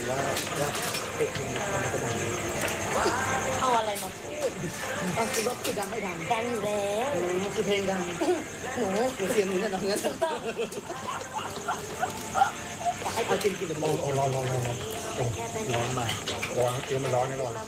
กันว่าเด็กมันจะดังเอาอะไรมาพูดตอนคิดว่าคือดังไม่ดังดังอยู่แล้วคือเพลงดังหนูเสียงหนูเนี่ยดังเงี้ยเอาจริงกินแบบร้อนร้อนมาร้อนเดี๋ยวมันร้อนแน่นอน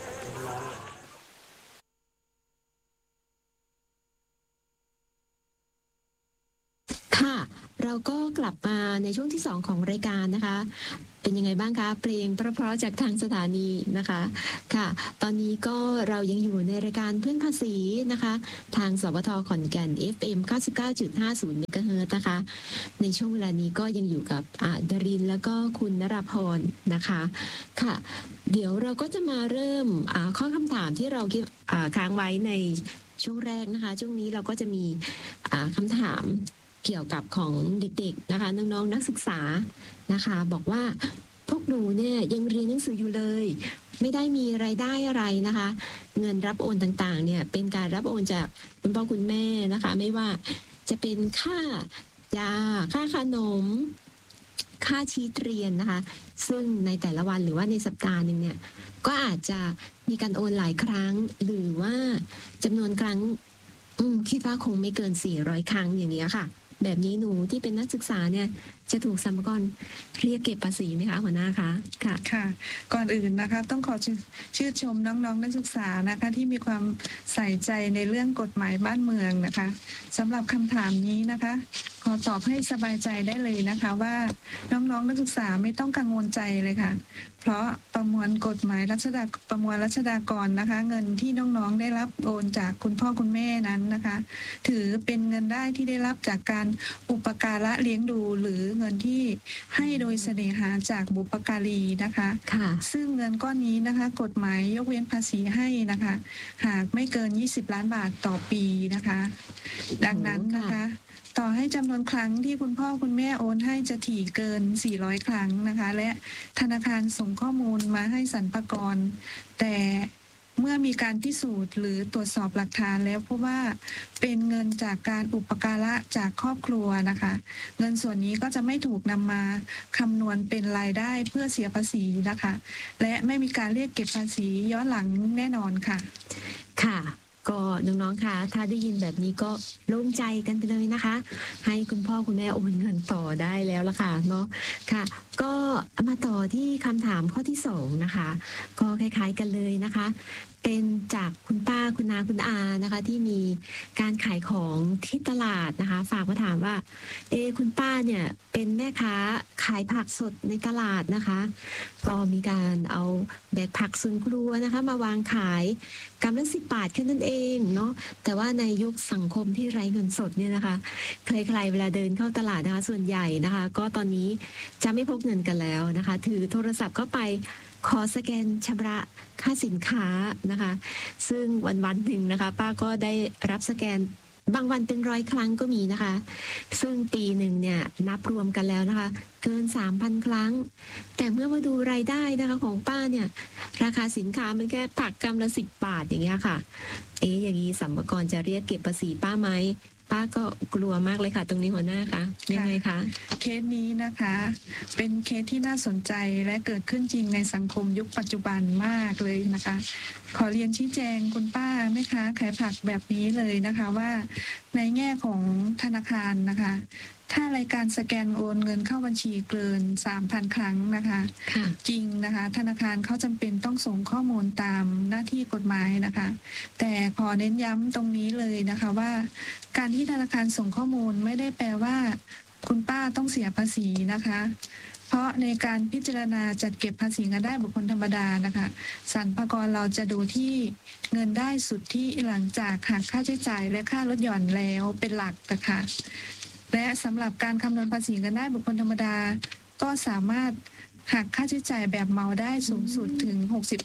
ค่ะเราก็กลับมาในช่วงที่2ของรายการนะคะเป็นยังไงบ้างคะเพลงเพราะๆจากทางสถานีนะคะค่ะตอนนี้ก็เรายังอยู่ในรายการเพื่อนภาษีนะคะทางสวทขอนแก่น FM 99.50 เมกะเฮิรตซ์นะคะในช่วงเวลานี้ก็ยังอยู่กับดรินแล้วก็คุณนราพรนะคะค่ะเดี๋ยวเราก็จะมาเริ่มข้อคำถามที่เราค้างไว้ในช่วงแรกนะคะช่วงนี้เราก็จะมีคำถามเกี่ยวกับของเด็กๆนะคะน้องๆนักศึกษานะคะบอกว่าพวกหนูเนี่ยยังเรียนหนังสืออยู่เลยไม่ได้มีรายได้อะไรนะคะเงินรับโอนต่างๆเนี่ยเป็นการรับโอนจากคุณพ่อคุณแม่นะคะไม่ว่าจะเป็นค่ายาค่าขนมค่าชีทเรียนนะคะซึ่งในแต่ละวันหรือว่าในสัปดาห์นึงเนี่ยก็อาจจะมีการโอนหลายครั้งหรือว่าจำนวนครั้งคิดว่าคงไม่เกิน400ครั้งอย่างเงี้ยค่ะแบบนี้หนูที่เป็นนักศึกษาเนี่ยจะถูกสรรพากรเรียกเก็บภาษีไหมคะหัวหน้าคะค่ะก่อนอื่นนะคะต้องขอชื่นชมน้องๆนักศึกษานะคะที่มีความใส่ใจในเรื่องกฎหมายบ้านเมืองนะคะสำหรับคำถามนี้นะคะขอตอบให้สบายใจได้เลยนะคะว่าน้องๆนักศึกษาไม่ต้องกังวลใจเลยค่ะเพราะประมวลกฎหมายประมวลรัชฎากรนะคะเงินที่น้องๆได้รับโอนจากคุณพ่อคุณแม่นั้นนะคะถือเป็นเงินได้ที่ได้รับจากการอุปการะเลี้ยงดูหรือเงินที่ให้โดยเสน่หาจากบุปการีนะคะซึ่งเงินก้อนนี้นะคะกฎหมายยกเว้นภาษีให้นะคะหากไม่เกิน20ล้านบาทต่อปีนะคะดังนั้นนะคะต่อให้จำนวนครั้งที่คุณพ่อคุณแม่โอนให้จะถี่เกิน400ครั้งนะคะและธนาคารส่งข้อมูลมาให้สรรพากรแต่เมื่อมีการพิสูจน์หรือตรวจสอบหลักฐานแล้วพบว่าเป็นเงินจากการอุปการะจากครอบครัวนะคะเงินส่วนนี้ก็จะไม่ถูกนำมาคำนวณเป็นรายได้เพื่อเสียภาษีนะคะและไม่มีการเรียกเก็บภาษีย้อนหลังแน่นอนค่ะค่ะก็น้องๆค่ะถ้าได้ยินแบบนี้ก็โล่งใจกันไปเลยนะคะให้คุณพ่อคุณแม่โอนเงินต่อได้แล้วล่ะค่ะเนาะค่ะก็มาต่อที่คำถามข้อที่2นะคะก็คล้ายๆกันเลยนะคะเป็นจากคุณป้าคุณนาคุณอานะคะที่มีการขายของที่ตลาดนะคะฝากมาถามว่าคุณป้าเนี่ยเป็นแม่ค้าขายผักสดในตลาดนะคะก็มีการเอาแบกผักสวนครัวนะคะมาวางขายกำลัง10 บาทแค่นั้นเองเนาะแต่ว่าในยุคสังคมที่ไร้เงินสดเนี่ยนะคะใครๆเวลาเดินเข้าตลาดนะคะส่วนใหญ่นะคะก็ตอนนี้จะไม่พกเงินกันแล้วนะคะถือโทรศัพท์เข้าไปขอสแกนชำระค่าสินค้านะคะซึ่งวันหนึ่งนะคะป้าก็ได้รับสแกนบางวันเป็น100ครั้งก็มีนะคะซึ่งปีหนึ่งเนี่ยนับรวมกันแล้วนะคะเกิน 3,000 ครั้งแต่เมื่อมาดูรายได้นะคะของป้าเนี่ยราคาสินค้ามันแค่ผักกำละ10 บาทอย่างเงี้ยค่ะอย่างนี้สรรพากรจะเรียกเก็บภาษีป้าไหมป้าก็กลัวมากเลยค่ะตรงนี้หัวหน้าคะยังไงคะเคสนี้นะคะเป็นเคสที่น่าสนใจและเกิดขึ้นจริงในสังคมยุคปัจจุบันมากเลยนะคะขอเรียนชี้แจงคุณป้าแม่ค้าขายผักแบบนี้เลยนะคะว่าในแง่ของธนาคารนะคะถ้ารายการสแกนโอนเงินเข้าบัญชีเกิน 3,000 ครั้งนะคะจริงนะคะธนาคารเขาจำเป็นต้องส่งข้อมูลตามหน้าที่กฎหมายนะคะแต่ขอเน้นย้ำตรงนี้เลยนะคะว่าการที่ธนาคารส่งข้อมูลไม่ได้แปลว่าคุณป้าต้องเสียภาษีนะคะเพราะในการพิจารณาจัดเก็บภาษีเงินได้บุคคลธรรมดานะคะสรรพากรเราจะดูที่เงินได้สุทธิหลังจากหักค่าใช้จ่ายและค่าลดหย่อนแล้วเป็นหลักนะคะและสำหรับการคำนวณภาษีเงินได้บุคคลธรรมดาก็สามารถหักค่าใช้จ่ายแบบเมาได้สูงสุดถึง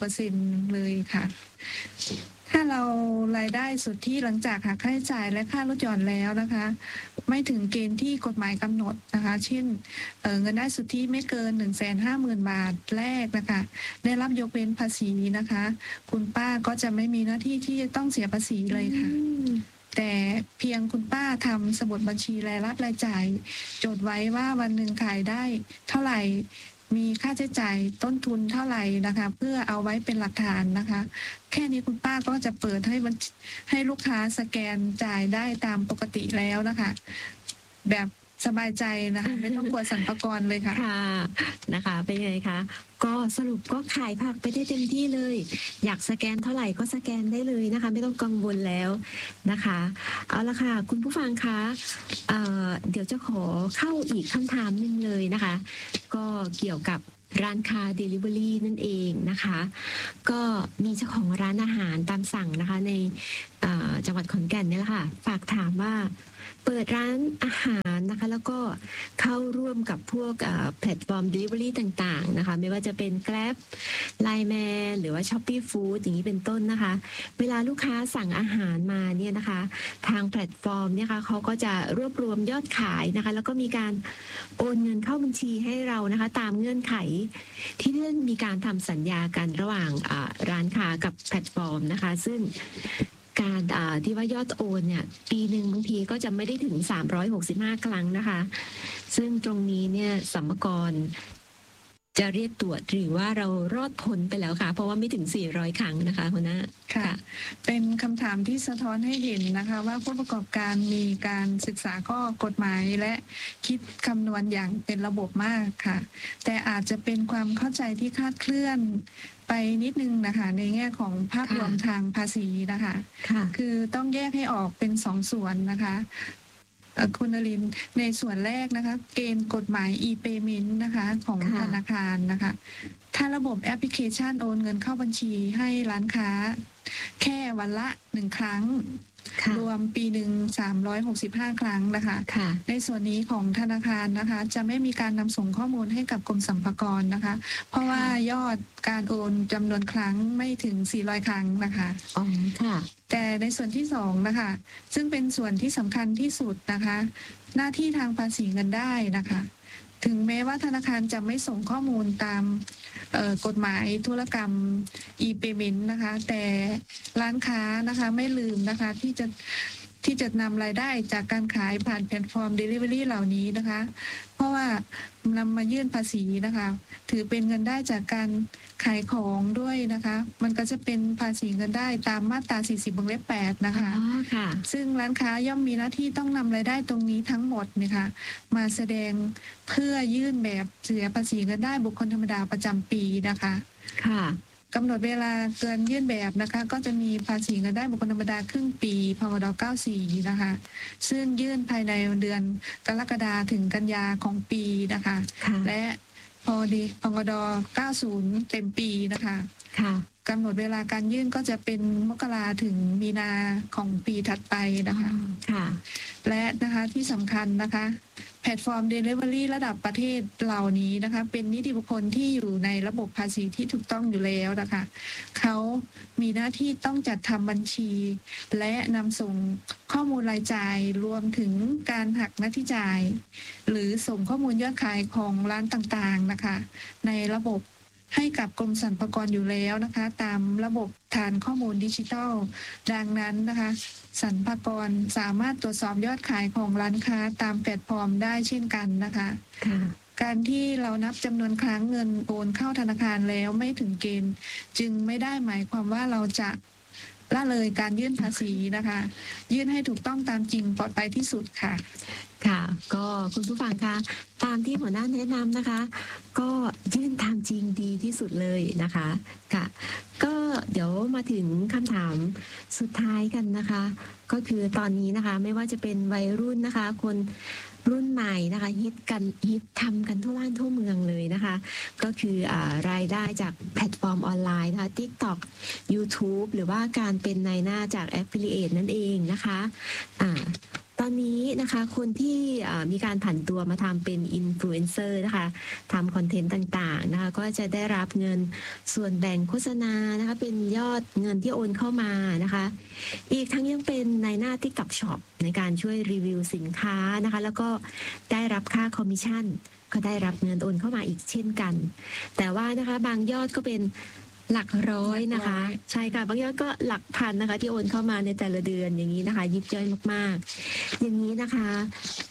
60% เลยค่ะถ้าเรารายได้สุทธิหลังจากหักค่าใช้จ่ายและค่าลดหย่อนแล้วนะคะไม่ถึงเกณฑ์ที่กฎหมายกำหนดนะคะเช่นเงินได้สุทธิไม่เกิน 150,000 บาทแรกนะคะได้รับยกเว้นภาษีนะคะคุณป้าก็จะไม่มีหน้าที่ที่จะต้องเสียภาษีเลยค่ะแต่เพียงคุณป้าทำสมุดบัญชีรายรับรายจ่ายจดไว้ว่าวันหนึ่งขายได้เท่าไหร่มีค่าใช้จ่ายต้นทุนเท่าไหร่นะคะ เพื่อเอาไว้เป็นหลักฐานนะคะ แค่นี้คุณป้าก็จะเปิดให้ลูกค้าสแกนจ่ายได้ตามปกติแล้วนะคะ แบบสบายใจนะคะไม่ต้องกลัวสรรพากรเลยค่ะค่ะนะคะเป็นไงคะก็สรุปก็ขายผักไปได้เต็มที่เลย อยากสแกนเท่าไหร่ก็สแกนได้เลยนะคะ ไม่ต้องกังวลแล้วนะคะเอาละค่ะคุณผู้ฟังคะเดี๋ยวจะขอเข้าอีกคำถามหนึ่งเลยนะคะ ก็เกี่ยวกับร้านค้า Delivery นั่นเองนะคะ ก็มีเจ้าของร้านอาหารตามสั่งนะคะในจังหวัดขอนแก่นเนี่ยแหละค่ะฝากถามว่าเปิดร้านอาหารนะคะแล้วก็เข้าร่วมกับพวกแพลตฟอร์ม Delivery ต่างๆนะคะไม่ว่าจะเป็น Grab Line Man หรือว่า Shopee Food อย่างนี้เป็นต้นนะคะ เวลาลูกค้าสั่งอาหารมาเนี่ยนะคะทางแพลตฟอร์มเนี่ยค่ะเขาก็จะรวบรวมยอดขายนะคะแล้วก็มีการโอนเงินเข้าบัญชีให้เรานะคะตามเงื่อนไขที่ได้มีการทำสัญญากันระหว่างร้านค้ากับแพลตฟอร์มนะคะซึ่งการที่ว่ายอดโอนเนี่ยปีหนึ่งบางทีก็จะไม่ได้ถึง365ครั้งนะคะซึ่งตรงนี้เนี่ยสรรพากรจะเรียกตรวจหรือว่าเรารอดพ้นไปแล้วค่ะเพราะว่าไม่ถึง400ครั้งนะคะคุณน้าค่ะเป็นคำถามที่สะท้อนให้เห็นนะคะว่าผู้ประกอบการมีการศึกษาข้อกฎหมายและคิดคำนวณอย่างเป็นระบบมากค่ะแต่อาจจะเป็นความเข้าใจที่คลาดเคลื่อนไปนิดนึงนะคะในแง่ของภาพรวมทางภาษีนะคะคือต้องแยกให้ออกเป็น2ส่วนนะคะคุณนรินทร์ในส่วนแรกนะคะเกณฑ์กฎหมาย e-payment นะคะของธนาคารนะคะถ้าระบบแอปพลิเคชันโอนเงินเข้าบัญชีให้ร้านค้าแค่วันละ1ครั้งรวมปีหนึ่ง365ครั้งนะคะในส่วนนี้ของธนาคารนะคะจะไม่มีการนำส่งข้อมูลให้กับกรมสรรพากรนะคะเพราะว่ายอดการโอนจำนวนครั้งไม่ถึง400ครั้งนะคะอ๋อค่ะแต่ในส่วนที่2นะคะซึ่งเป็นส่วนที่สำคัญที่สุดนะคะหน้าที่ทางภาษีเงินได้นะคะถึงแม้ว่าธนาคารจะไม่ส่งข้อมูลตามกฎหมายธุรกรรม e-payment นะคะแต่ร้านค้านะคะไม่ลืมนะคะที่จะนำรายได้จากการขายผ่านแพลตฟอร์ม Delivery เหล่านี้นะคะเพราะว่านำมายื่นภาษีนะคะถือเป็นเงินได้จากการขายของด้วยนะคะมันก็จะเป็นภาษีเงินได้ตามมาตรา40วงเล็บ8นะคะซึ่งร้านค้าย่อมมีหน้าที่ต้องนำรายได้ตรงนี้ทั้งหมดนะคะมาแสดงเพื่อยื่นแบบเสียภาษีเงินได้บุคคลธรรมดาประจำปีนะคะกำหนดเวลาเกินยื่นแบบนะคะก็จะมีภาษีเงินได้บุคคลธรรมดาครึ่งปีพมด94นะคะซึ่งยื่นภายในเดือนกรกฎาคมถึงกันยาของปีนะคะและพมด90เต็มปีนะคะกำหนดเวลาการยื่นก็จะเป็นมกราถึงมีนาของปีถัดไปนะคะและนะคะที่สำคัญนะคะแพลตฟอร์ม Delivery ระดับประเทศเหล่านี้นะคะเป็นนิติบุคคลที่อยู่ในระบบภาษีที่ถูกต้องอยู่แล้วนะคะเขามีหน้าที่ต้องจัดทำบัญชีและนำส่งข้อมูลรายจ่ายรวมถึงการหักหน้าที่จ่ายหรือส่งข้อมูลยอดขายของร้านต่างๆนะคะในระบบให้กับกรมสรรพากรอยู่แล้วนะคะตามระบบฐานข้อมูลดิจิทัลดังนั้นนะคะสรรพากรสามารถตรวจสอบยอดขายของร้านค้าตามแพลตฟอร์มได้เช่นกันนะคะการที่เรานับจำนวนครั้งเงินโอนเข้าธนาคารแล้วไม่ถึงเกณฑ์จึงไม่ได้หมายความว่าเราจะละเลยการยื่นภาษีนะคะยื่นให้ถูกต้องตามจริงปลอดภัยที่สุดค่ะค่ะก็คุณผู้ฟังคะตามที่หัวหน้าแนะนำนะคะก็ยื่นตามจริงดีที่สุดเลยนะคะค่ะก็เดี๋ยวมาถึงคำถามสุดท้ายกันนะคะก็คือตอนนี้นะคะไม่ว่าจะเป็นวัยรุ่นนะคะคนรุ่นใหม่นะคะฮิตทำกันทั่วบ้านทั่วเมืองเลยนะคะก็คือรายได้จากแพลตฟอร์มออนไลน์นะคะ TikTok YouTube หรือว่าการเป็นนายหน้าจาก Affiliate นั่นเองนะคะตอนนี้นะคะคนที่มีการผันตัวมาทำเป็นอินฟลูเอนเซอร์นะคะทำคอนเทนต์ต่างๆนะคะก็จะได้รับเงินส่วนแบ่งโฆษณานะคะเป็นยอดเงินที่โอนเข้ามานะคะอีกทั้งยังเป็นนายหน้า TikTok Shop ในการช่วยรีวิวสินค้านะคะแล้วก็ได้รับค่าคอมมิชชั่นก็ได้รับเงินโอนเข้ามาอีกเช่นกันแต่ว่านะคะบางยอดก็เป็นหลักร้อยนะคะใช่ค่ะบางยอดก็หลักพันนะคะที่โอนเข้ามาในแต่ละเดือนอย่างนี้นะคะยิบย่อยมากๆอย่างนี้นะคะ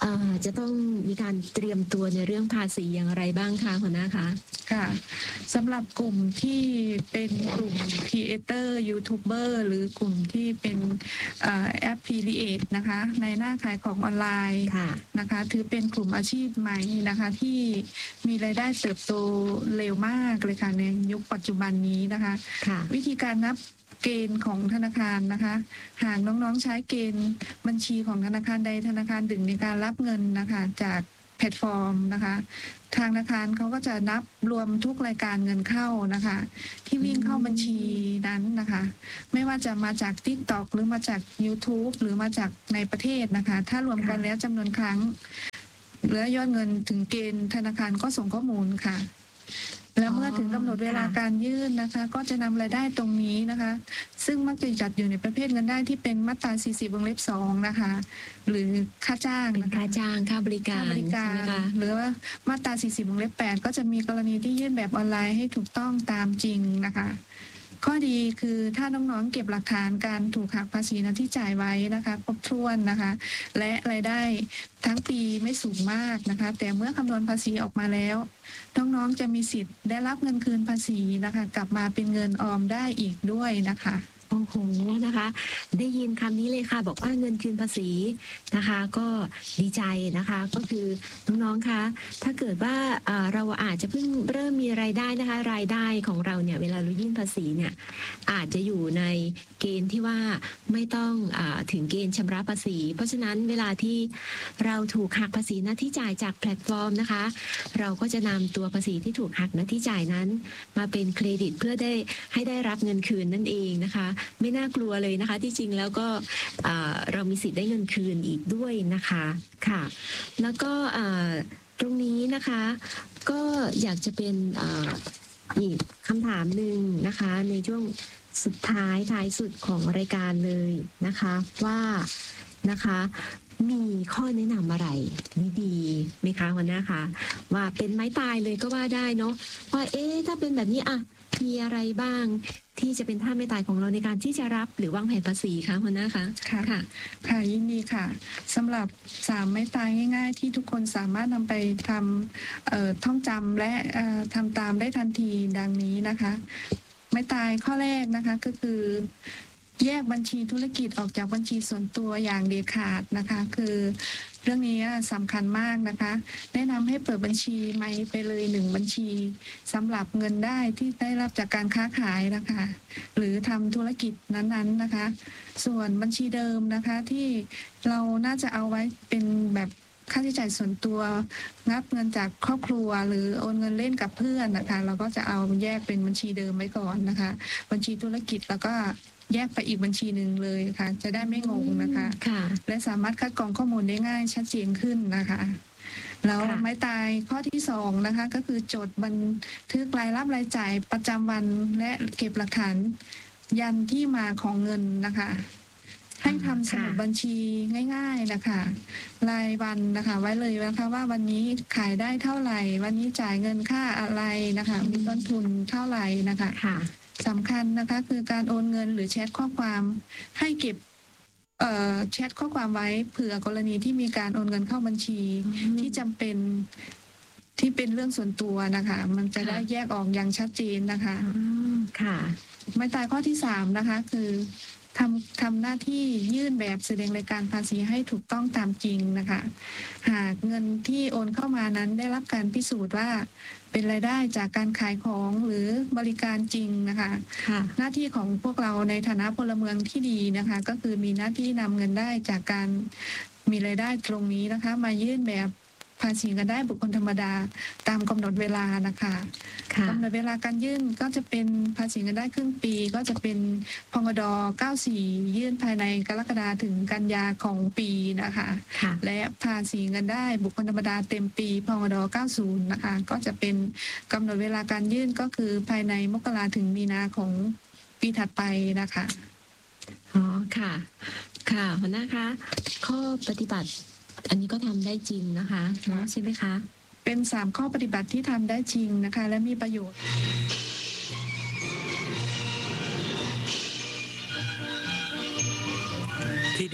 จะต้องมีการเตรียมตัวในเรื่องภาษีอย่างไรบ้างคะหัวหน้าคะค่ะสำหรับกลุ่มที่เป็นกลุ่ม Creator YouTuber หรือกลุ่มที่เป็นAffiliate นะคะในหน้าขายของออนไลน์นะคะถือเป็นกลุ่มอาชีพใหม่นะคะที่มีรายได้เติบโตเร็วมากเลยค่ะในยุคปัจจุบันนี้นะคะวิธีการนับเกณฑ์ของธนาคารนะคะหากน้องๆใช้เกณฑ์บัญชีของธนาคารใดธนาคารหนึ่งในการรับเงินนะคะจากแพลตฟอร์มนะคะทางธนาคารเขาก็จะนับรวมทุกรายการเงินเข้านะคะที่วิ่งเข้าบัญชีนั้นนะคะไม่ว่าจะมาจาก TikTok หรือมาจาก YouTube หรือมาจากในประเทศนะคะถ้ารวมกันแล้วจำนวนครั้งเหลือยอดเงินถึงเกณฑ์ธนาคารก็ส่งข้อมูลค่ะแล้วเมื่อถึงกำหนดเวลาการยื่นนะคะก็จะนำรายได้ตรงนี้นะคะซึ่งมักจะจัดอยู่ในประเภทเงินได้ที่เป็นมาตรา 40 วงเล็บ 2นะคะหรือค่าจ้างค่าจ้างค่าบริการหรือว่ามาตรา 40 วงเล็บ 8ก็จะมีกรณีที่ยื่นแบบออนไลน์ให้ถูกต้องตามจริงนะคะข้อดีคือถ้าน้องๆเก็บหลักฐานการถูกหักภาษีที่จ่ายไว้นะคะครบถ้วนนะคะและรายได้ทั้งปีไม่สูงมากนะคะแต่เมื่อคำนวณภาษีออกมาแล้วน้องๆจะมีสิทธิ์ได้รับเงินคืนภาษีนะคะกลับมาเป็นเงินออมได้อีกด้วยนะคะโอ้โหนะคะได้ยินคำนี้เลยค่ะบอกว่าเงินคืนภาษีนะคะก็ดีใจนะคะก็คือน้องๆคะถ้าเกิดว่าเราอาจจะเพิ่งเริ่มมีรายได้นะคะรายได้ของเราเนี่ยเวลาเรายื่นภาษีเนี่ยอาจจะอยู่ในเกณฑ์ที่ว่าไม่ต้องถึงเกณฑ์ชำระภาษีเพราะฉะนั้นเวลาที่เราถูกหักภาษีหน้าที่จ่ายจากแพลตฟอร์มนะคะเราก็จะนำตัวภาษีที่ถูกหักหน้าที่จ่ายนั้นมาเป็นเครดิตเพื่อให้ได้รับเงินคืนนั่นเองนะคะไม่น่ากลัวเลยนะคะที่จริงแล้วก็เรามีสิทธิ์ได้เงินคืนอีกด้วยนะคะค่ะแล้วก็ตรงนี้นะคะก็อยากจะเป็นอีกคำถามหนึ่งนะคะในช่วงสุดท้ายสุดของรายการเลยนะคะว่านะคะมีข้อแนะนำอะไรดีไหมคะหัวหน้าคะว่าเป็นไม้ตายเลยก็ว่าได้เนาะว่าถ้าเป็นแบบนี้มีอะไรบ้างที่จะเป็นท่าไม่ตายของเราในการที่จะรับหรือวางแผนภาษีคะหัวหน้าคะค่ะยินดีค่ะสำหรับ3ไม่ตายง่ายๆที่ทุกคนสามารถนำไปทำท่องจำและทำตามได้ทันทีดังนี้นะคะไม่ตายข้อแรกนะคะก็คือแยกบัญชีธุรกิจออกจากบัญชีส่วนตัวอย่างเด็ดขาดนะคะคือเรื่องนี้สำคัญมากนะคะแนะนำให้เปิดบัญชีใหม่ไปเลย1บัญชีสำหรับเงินได้ที่ได้รับจากการค้าขายนะคะหรือทำธุรกิจนั้นๆนะคะส่วนบัญชีเดิมนะคะที่เราน่าจะเอาไว้เป็นแบบค่าใช้จ่ายส่วนตัวงับเงินจากครอบครัวหรือโอนเงินเล่นกับเพื่อนนะคะเราก็จะเอาแยกเป็นบัญชีเดิมไว้ก่อนนะคะบัญชีธุรกิจแล้วก็แยกไปอีกบัญชีหนึ่งเลยค่ะจะได้ไม่งงนะคะและสามารถคัดกรองข้อมูลได้ง่ายชัดเจนขึ้นนะคะแล้วไม้ตายข้อที่2นะคะก็คือจดบันทึกรายรับรายจ่ายประจำวันและเก็บหลักฐานยันที่มาของเงินนะคะให้ทำสมุดบัญชีง่ายๆนะคะรายวันนะคะไว้เลยนะคะว่าวันนี้ขายได้เท่าไหร่วันนี้จ่ายเงินค่าอะไรนะคะมีต้นทุนเท่าไหร่นะคะสำคัญนะคะคือการโอนเงินหรือแชทข้อความให้เก็บแชทข้อความไว้เผื่อกรณีที่มีการโอนเงินเข้าบัญชีที่จำเป็นที่เป็นเรื่องส่วนตัวนะคะมันจะได้แยกออกอย่างชัดเจนนะคะค่ะไม่ตายข้อที่3นะคะคือทำหน้าที่ยื่นแบบแสดงรายการภาษีให้ถูกต้องตามจริงนะคะหากเงินที่โอนเข้ามานั้นได้รับการพิสูจน์ว่าเป็นรายได้จากการขายของหรือบริการจริงนะคะหน้าที่ของพวกเราในฐานะพลเมืองที่ดีนะคะก็คือมีหน้าที่นำเงินได้จากการมีรายได้ตรงนี้นะคะมายื่นแบบภาษีกันได้บุคคลธรรมดาตามกำหนดเวลานะคะกำหนดเวลาการยื่นก็จะเป็นภาษีกันได้ครึ่งปีก็จะเป็นพงด94ยื่นภายในกรกฎาคมถึงกันยาของปีนะคะและภาษีเงินได้บุคคลธรรมดาเต็มปีพงด90นะคะก็จะเป็นกำหนดเวลาการยื่นก็คือภายในมกราถึงมีนาของปีถัดไปนะคะอ๋อค่ะหัวหน้าคะข้อปฏิบัติอันนี้ก็ทำได้จริงนะคะใช่ไหมคะเป็น3ข้อปฏิบัติที่ทำได้จริงนะคะและมีประโยชน์ที่นี่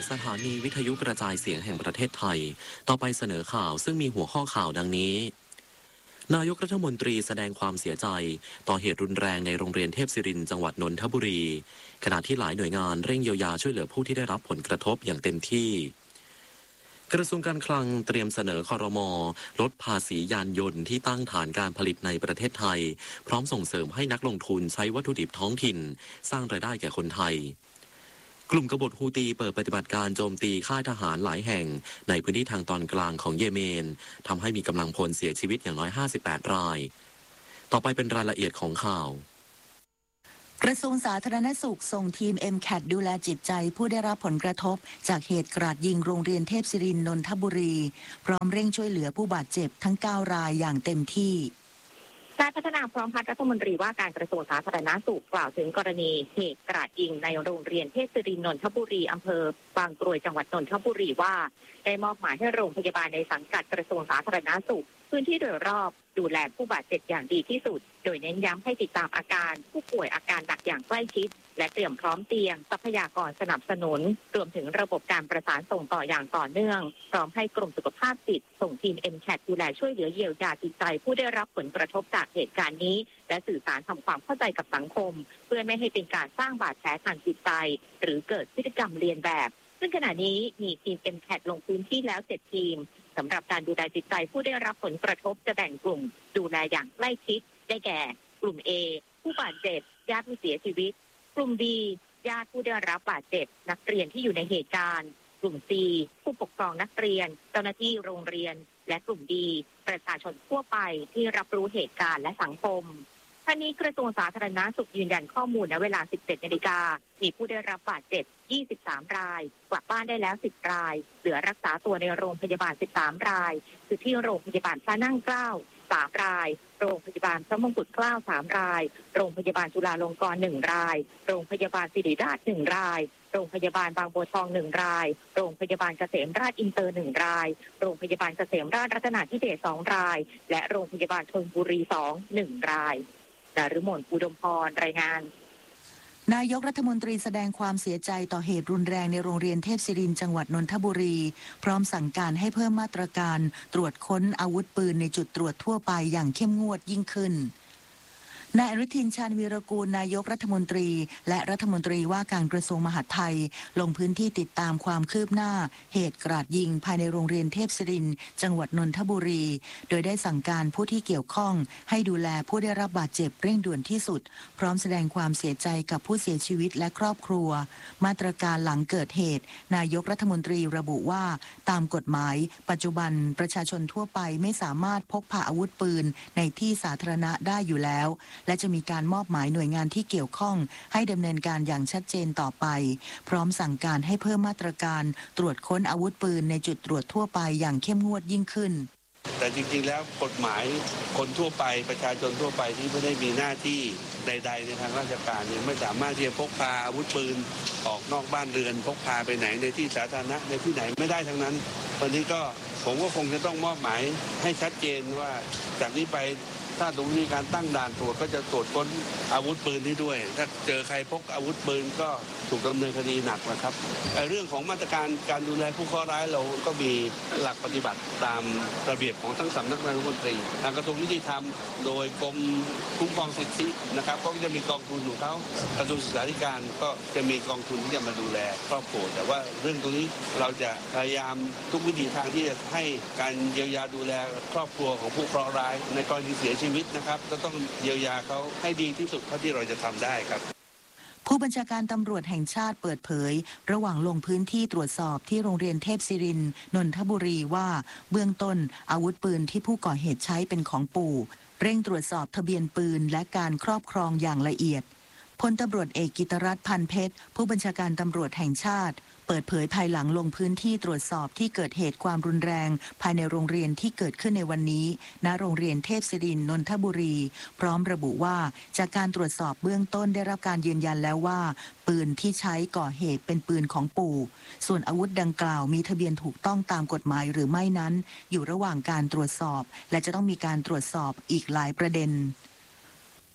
สถานีวิทยุกระจายเสียงแห่งประเทศไทยต่อไปเสนอข่าวซึ่งมีหัวข้อข่าวดังนี้นายกรัฐมนตรีแสดงความเสียใจต่อเหตุรุนแรงในโรงเรียนเทพศิรินทร์จังหวัดนนทบุรีขณะที่หลายหน่วยงานเร่งเยียวยาช่วยเหลือผู้ที่ได้รับผลกระทบอย่างเต็มที่กระทรวงการคลังเตรียมเสนอครม.ลดภาษียานยนต์ที่ตั้งฐานการผลิตในประเทศไทยพร้อมส่งเสริมให้นักลงทุนใช้วัตถุดิบท้องถิ่นสร้างรายได้แก่คนไทยกลุ่มกบฏฮูตีเปิดปฏิบัติการโจมตีค่ายทหารหลายแห่งในพื้นที่ทางตอนกลางของเยเมนทำให้มีกำลังพลเสียชีวิตอย่างน้อย58รายต่อไปเป็นรายละเอียดของข่าวกระทรวงสาธารณสุขส่งทีม MCAT ดูแลจิตใจผู้ได้รับผลกระทบจากเหตุกราดยิงโรงเรียนเทพศิรินทร์นนทบุรีพร้อมเร่งช่วยเหลือผู้บาดเจ็บทั้ง9รายอย่างเต็มที่นายพัฒนาพร้อมพัฒน์รัฐมนตรีว่าการกระทรวงสาธารณสุขกล่าวถึงกรณีเหตุกราดยิงในโรงเรียนเทพศิรินทร์นนทบุรีอำเภอบางกรวยจังหวัดนนทบุรีว่าได้มอบหมายให้โรงพยาบาลในสังกัดกระทรวงสาธารณสุขพื้นที่โดยรอบดูแลผู้บาดเจ็บอย่างดีที่สุดโดยเน้นย้ำให้ติดตามอาการผู้ป่วยอาการหนักอย่างใกล้ชิดและเตรียมพร้อมเตียงทรัพยากรสนับสนุนรวมถึงระบบการประสานส่งต่ออย่างต่อเนื่องพร้อมให้กรมสุขภาพจิตส่งทีม MCAT ดูแลช่วยเหลือเยียวยาจิตใจผู้ได้รับผลกระทบจากเหตุการณ์นี้และสื่อสารทำความเข้าใจกับสังคมเพื่อไม่ให้เป็นการสร้างบาดแผลทางจิตใจหรือเกิดพฤติกรรมเลียนแบบซึ่งขณะนี้มีทีม MCAT ลงพื้นที่แล้ว7ทีมสำหรับการดูแลจิตใจผู้ได้รับผลกระทบจะแบ่งกลุ่มดูแลอย่างใกล้ชิดได้แก่กลุ่ม A ผู้บาดเจ็บญาติผู้เสียชีวิตกลุ่ม B ญาติผู้ได้รับบาดเจ็บนักเรียนที่อยู่ในเหตุการณ์กลุ่ม C ผู้ปกครองนักเรียนเจ้าหน้าที่โรงเรียนและกลุ่ม D ประชาชนทั่วไปที่รับรู้เหตุการณ์และสังคมทั้งนี้กระทรวงสาธารณสุขยืนยันข้อมูลณเวลา 17 นาฬิกามีผู้ได้รับบาดเจ็บ23รายกลับบ้านได้แล้ว10รายเหลือรักษาตัวในโรงพยาบาล13รายคือที่โรงพยาบาลพระนั่งเกล้า3รายโรงพยาบาลพระมงกุฎเกล้า3รายโรงพยาบาลจุฬาลงกรณ์1รายโรงพยาบาลศิริราช1รายโรงพยาบาลบางบัวทอง1รายโรงพยาบาลเกษมราชอินเตอร์1รายโรงพยาบาลเกษมราชรัตนาธิเบศร์2รายและโรงพยาบาลธนบุรี2 1รายดารุมนอุดมพรรายงานนายกรัฐมนตรีแสดงความเสียใจต่อเหตุรุนแรงในโรงเรียนเทพศิรินทร์จังหวัดนนทบุรีพร้อมสั่งการให้เพิ่มมาตรการตรวจค้นอาวุธปืนในจุดตรวจทั่วไปอย่างเข้มงวดยิ่งขึ้นนายอนุทินชาญวีรกูลนายกรัฐมนตรีและรัฐมนตรีว่าการกระทรวงมหาดไทยลงพื้นที่ติดตามความคืบหน้าเหตุกราดยิงภายในโรงเรียนเทพศิรินทร์จังหวัดนนทบุรีโดยได้สั่งการผู้ที่เกี่ยวข้องให้ดูแลผู้ได้รับบาดเจ็บเร่งด่วนที่สุดพร้อมแสดงความเสียใจกับผู้เสียชีวิตและครอบครัวมาตรการหลังเกิดเหตุนายกรัฐมนตรีระบุว่าตามกฎหมายปัจจุบันประชาชนทั่วไปไม่สามารถพกพาอาวุธปืนในที่สาธารณะได้อยู่แล้วและจะมีการมอบหมายหน่วยงานที่เกี่ยวข้องให้ดำเนินการอย่างชัดเจนต่อไปพร้อมสั่งการให้เพิ่มมาตรการตรวจค้นอาวุธปืนในจุดตรวจทั่วไปอย่างเข้มงวดยิ่งขึ้นแต่จริงๆแล้วกฎหมายคนทั่วไปประชาชนทั่วไปที่ไม่ได้มีหน้าที่ใดๆในทางราชการเนี่ยไม่สามารถที่จะพกพาอาวุธปืนออกนอกบ้านเรือนพกพาไปไหนในที่สาธารณะในที่ไหนไม่ได้ทั้งนั้นวันนี้ก็ผมก็คงจะต้องมอบหมายให้ชัดเจนว่าจากนี้ไปถ้าตรงนี้การตั้งด่านตรวจก็จะตรวจค้นอาวุธปืนนี้ด้วยถ้าเจอใครพกอาวุธปืนก็ถูกดำเนินคดีหนักนะครับเรื่องของมาตรการการดูแลผู้เคราะห์ร้ายเราก็มีหลักปฏิบัติตามระเบียบของทั้งสำนักนายกรัฐมนตรีทางกระทรวงยุติธรรมโดยกรมคุ้มครองสิทธินะครับก็จะมีกองทุนของเขากระทรวงศึกษาธิการก็จะมีกองทุนที่จะมาดูแลครอบครัวแต่ว่าเรื่องตรงนี้เราจะพยายามทุกวิถีทางที่จะให้การเยียวยาดูแลครอบครัวของผู้เคราะห์ร้ายในกรณีเสียชีวิตนะครับก็ต้องเยียวยาเขาให้ดีที่สุดเท่าที่เราจะทำได้ครับผู้บัญชาการตำรวจแห่งชาติเปิดเผยระหว่างลงพื้นที่ตรวจสอบที่โรงเรียนเทพศิรินทร์นนทบุรีว่าเบื้องต้นอาวุธปืนที่ผู้ก่อเหตุใช้เป็นของปู่เร่งตรวจสอบทะเบียนปืนและการครอบครองอย่างละเอียดพลตำรวจเอกกิตรัตน์พันเพชรผู้บัญชาการตำรวจแห่งชาติเปิดเผยภายหลังลงพื้นที่ตรวจสอบที่เกิดเหตุความรุนแรงภายในโรงเรียนที่เกิดขึ้นในวันนี้ณโรงเรียนเทพศิรินทร์นนทบุรีพร้อมระบุว่าจากการตรวจสอบเบื้องต้นได้รับการยืนยันแล้วว่าปืนที่ใช้ก่อเหตุเป็นปืนของปู่ส่วนอาวุธดังกล่าวมีทะเบียนถูกต้องตามกฎหมายหรือไม่นั้นอยู่ระหว่างการตรวจสอบและจะต้องมีการตรวจสอบอีกหลายประเด็น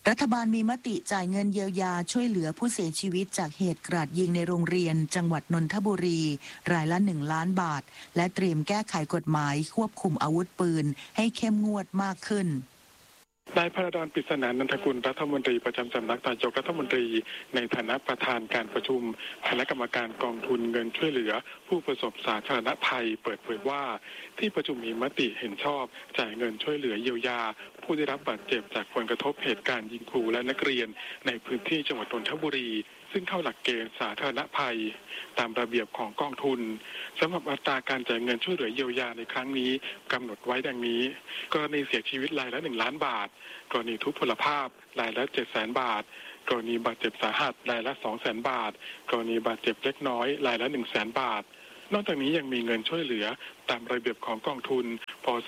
รัฐบาลมีมติจ่ายเงินเยียวยาช่วยเหลือผู้เสียชีวิตจากเหตุกราดยิงในโรงเรียนจังหวัดนนทบุรีรายละ1 ล้านบาทและเตรียมแก้ไขกฎหมายควบคุมอาวุธปืนให้เข้มงวดมากขึ้นนายพระดอนปริศนานันทกุลรัฐมนตรีประจำสำนักนายกรัฐมนตรีในฐานะประธานการประชุมคณะกรรมการกองทุนเงินช่วยเหลือผู้ประสบสาธารณภัยเปิดเผยว่าที่ประชุมมีมติเห็นชอบจ่ายเงินช่วยเหลือเยียวยาผู้ได้รับบาดเจ็บจากผลกระทบเหตุการณ์ยิงครูและนักเรียนในพื้นที่จังหวัดนนทบุรีซึ่งเข้าหลักเกณฑ์สาธารณภัยตามระเบียบของกองทุนสำหรับอัตราการจ่ายเงินช่วยเหลือเยียวยาในครั้งนี้กำหนดไว้ดังนี้กรณีเสียชีวิตรายละ1 ล้านบาทกรณีทุพพลภาพรายละ700,000 บาทกรณีบาดเจ็บสาหัสรายละ200,000 บาทกรณีบาดเจ็บเล็กน้อยรายละ100,000 บาทนอกจากนี้ยังมีเงินช่วยเหลือตามระเบียบของกองทุนพ.ศ.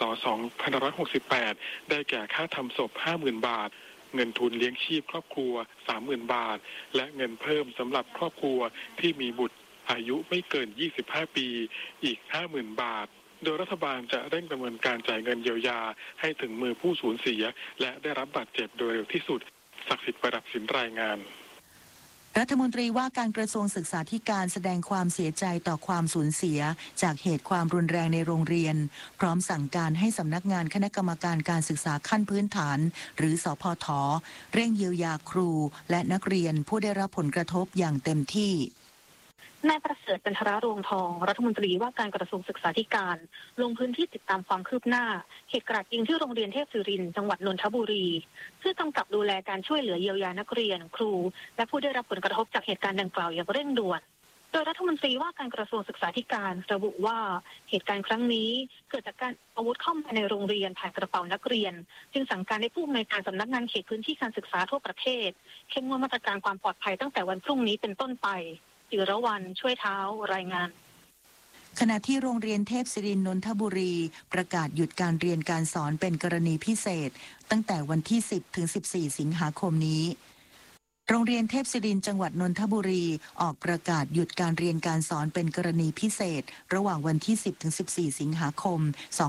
2568ได้แก่ค่าทำศพ 50,000 บาทเงินทุนเลี้ยงชีพครอบครัว 30,000 บาทและเงินเพิ่มสำหรับครอบครัวที่มีบุตรอายุไม่เกิน25 ปีอีก 50,000 บาทโดยรัฐบาลจะเร่งดำเนินการจ่ายเงินเยียวยาให้ถึงมือผู้สูญเสียและได้รับบาดเจ็บโดยเร็วที่สุดศักดิ์สิทธิ์ประดับสินรายงานรัฐมนตรีว่าการกระทรวงศึกษาธิการแสดงความเสียใจต่อความสูญเสียจากเหตุความรุนแรงในโรงเรียนพร้อมสั่งการให้สำนักงานคณะกรรมการการศึกษาขั้นพื้นฐานหรือสพท.เร่งเยียวยาครูและนักเรียนผู้ได้รับผลกระทบอย่างเต็มที่นายประเสริฐ จันทรารวงทองรัฐมนตรีว่าการกระทรวงศึกษาธิการลงพื้นที่ติดตามความคืบหน้าเหตุกราดยิงที่โรงเรียนเทพศิรินทร์จังหวัดนนทบุรีเพื่อกำกับดูแลการช่วยเหลือเยียวยานักเรียนครูและผู้ได้รับผลกระทบจากเหตุการณ์ดังกล่าวอย่างเร่งด่วนโดยรัฐมนตรีว่าการกระทรวงศึกษาธิการระบุว่าเหตุการณ์ครั้งนี้เกิดจากการอาวุธเข้ามาในโรงเรียนผ่านกระเป๋านักเรียนจึงสั่งการให้ผู้อำนวยการสำนักงานเขตพื้นที่การศึกษาทั่วประเทศเข้มงวดมาตรการความปลอดภัยตั้งแต่วันพรุ่งนี้เป็นต้นไปจิรวรรณช่วยเท้ารายงานขณะที่โรงเรียนเทพศิรินทร์นนทบุรีประกาศหยุดการเรียนการสอนเป็นกรณีพิเศษตั้งแต่วันที่10 ถึง 14 สิงหาคมนี้โรงเรียนเทพศิรินทร์จังหวัดนนทบุรีออกประกาศหยุดการเรียนการสอนเป็นกรณีพิเศษระหว่างวันที่10 ถึง 14 สิงหาคม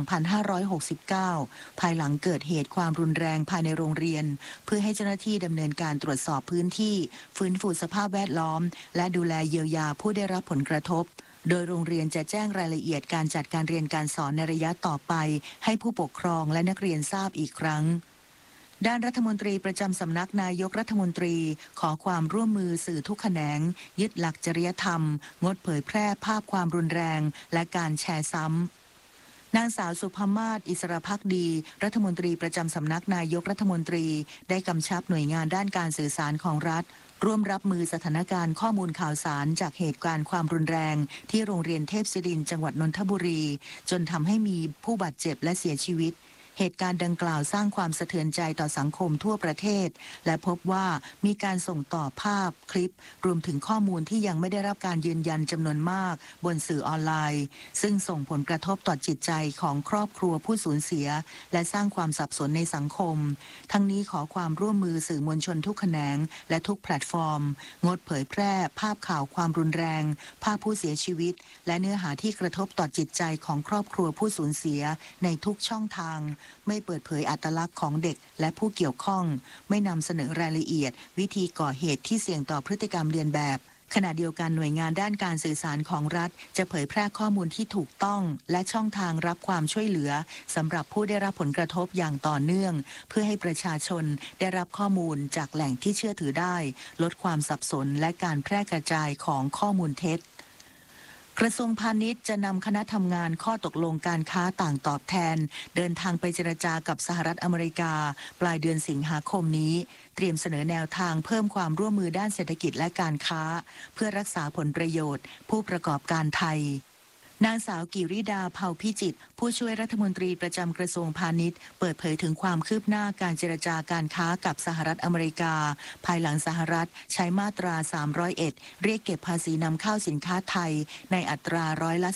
2569 ภายหลังเกิดเหตุความรุนแรงภายในโรงเรียนเพื่อให้เจ้าหน้าที่ดำเนินการตรวจสอบพื้นที่ฟื้นฟูสภาพแวดล้อมและดูแลเยียวยาผู้ได้รับผลกระทบโดยโรงเรียนจะแจ้งรายละเอียดการจัดการเรียนการสอนในระยะต่อไปให้ผู้ปกครองและนักเรียนทราบอีกครั้งด้านรัฐมนตรีประจำสำนักนายกรัฐมนตรีขอความร่วมมือสื่อทุกแขนงยึดหลักจริยธรรมงดเผยแพร่ภาพความรุนแรงและการแชร์ซ้ำนางสาวสุภมาศอิสรภักดีรัฐมนตรีประจำสำนักนายกรัฐมนตรีได้กำชับหน่วยงานด้านการสื่อสารของรัฐร่วมรับมือสถานการณ์ข้อมูลข่าวสารจากเหตุการณ์ความรุนแรงที่โรงเรียนเทพศิรินทร์จังหวัดนนทบุรีจนทำให้มีผู้บาดเจ็บและเสียชีวิตเหตุการณ์ดังกล่าวสร้างความสะเทือนใจต่อสังคมทั่วประเทศและพบว่ามีการส่งต่อภาพคลิปรวมถึงข้อมูลที่ยังไม่ได้รับการยืนยันจำนวนมากบนสื่อออนไลน์ซึ่งส่งผลกระทบต่อจิตใจของครอบครัวผู้สูญเสียและสร้างความสับสนในสังคมทั้งนี้ขอความร่วมมือสื่อมวลชนทุกแขนงและทุกแพลตฟอร์มงดเผยแพร่ภาพข่าวความรุนแรงภาพผู้เสียชีวิตและเนื้อหาที่กระทบต่อจิตใจของครอบครัวผู้สูญเสียในทุกช่องทางไม่เปิดเผยอัตลักษณ์ของเด็กและผู้เกี่ยวข้องไม่นำเสนอรายละเอียดวิธีก่อเหตุที่เสี่ยงต่อพฤติกรรมเลียนแบบขณะเดียวกันหน่วยงานด้านการสื่อสารของรัฐจะเผยแพร่ข้อมูลที่ถูกต้องและช่องทางรับความช่วยเหลือสำหรับผู้ได้รับผลกระทบอย่างต่อเนื่องเพื่อให้ประชาชนได้รับข้อมูลจากแหล่งที่เชื่อถือได้ลดความสับสนและการแพร่กระจายของข้อมูลเท็จกระทรวงพาณิชย์จะนำคณะทำงานข้อตกลงการค้าต่างตอบแทนเดินทางไปเจรจากับสหรัฐอเมริกาปลายเดือนสิงหาคมนี้เตรียมเสนอแนวทางเพิ่มความร่วมมือด้านเศรษฐกิจและการค้าเพื่อรักษาผลประโยชน์ผู้ประกอบการไทยนางสาวกิริดาเผ่าพิจิตรผู้ช่วยรัฐมนตรีประจำกระทรวงพาณิชย์เปิดเผยถึงความคืบหน้าการเจรจาการค้ากับสหรัฐอเมริกาภายหลังสหรัฐใช้มาตรา301เรียกเก็บภาษีนำเข้าสินค้าไทยในอัตราร้อยละ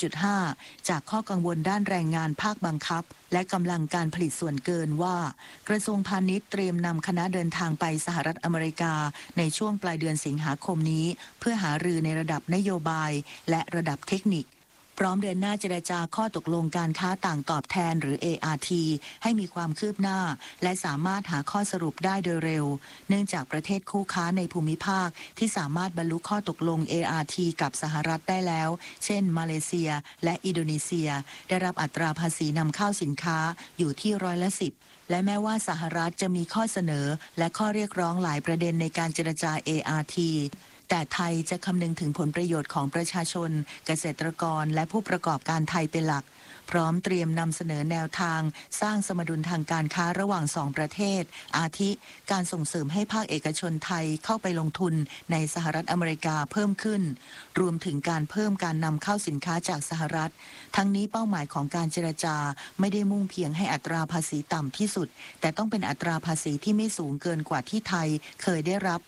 12.5 จากข้อกังวลด้านแรงงานภาคบังคับและกำลังการผลิตส่วนเกินว่ากระทรวงพาณิชย์เตรียมนำคณะเดินทางไปสหรัฐอเมริกาในช่วงปลายเดือนสิงหาคมนี้เพื่อหารือในระดับนโยบายและระดับเทคนิคพร้อมเดินหน้าเจรจาข้อตกลงการค้าต่างตอบแทนหรือ ART ให้มีความคืบหน้าและสามารถหาข้อสรุปได้โดยเร็วเนื่องจากประเทศคู่ค้าในภูมิภาคที่สามารถบรรลุข้อตกลง ART กับสหรัฐได้แล้วเช่นมาเลเซียและอินโดนีเซียได้รับอัตราภาษีนำเข้าสินค้าอยู่ที่10%และแม้ว่าสหรัฐจะมีข้อเสนอและข้อเรียกร้องหลายประเด็นในการเจรจา ARTแต่ไทยจะคำนึงถึงผลประโยชน์ของประชาชนเกษตรกรและผู้ประกอบการไทยเป็นหลักพร้อมเตรียมนำเสนอแนวทางสร้างสมดุลทางการค้าระหว่าง2ประเทศอาทิการส่งเสริมให้ภาคเอกชนไทยเข้าไปลงทุนในสหรัฐอเมริกาเพิ่มขึ้นรวมถึงการเพิ่มการนำเข้าสินค้าจากสหรัฐทั้งนี้เป้าหมายของการเจรจาไม่ได้มุ่งเพียงให้อัตราภาษีต่ำที่สุดแต่ต้องเป็นอัตราภาษีที่ไม่สูงเกินกว่าที่ไทยเคยได้รับ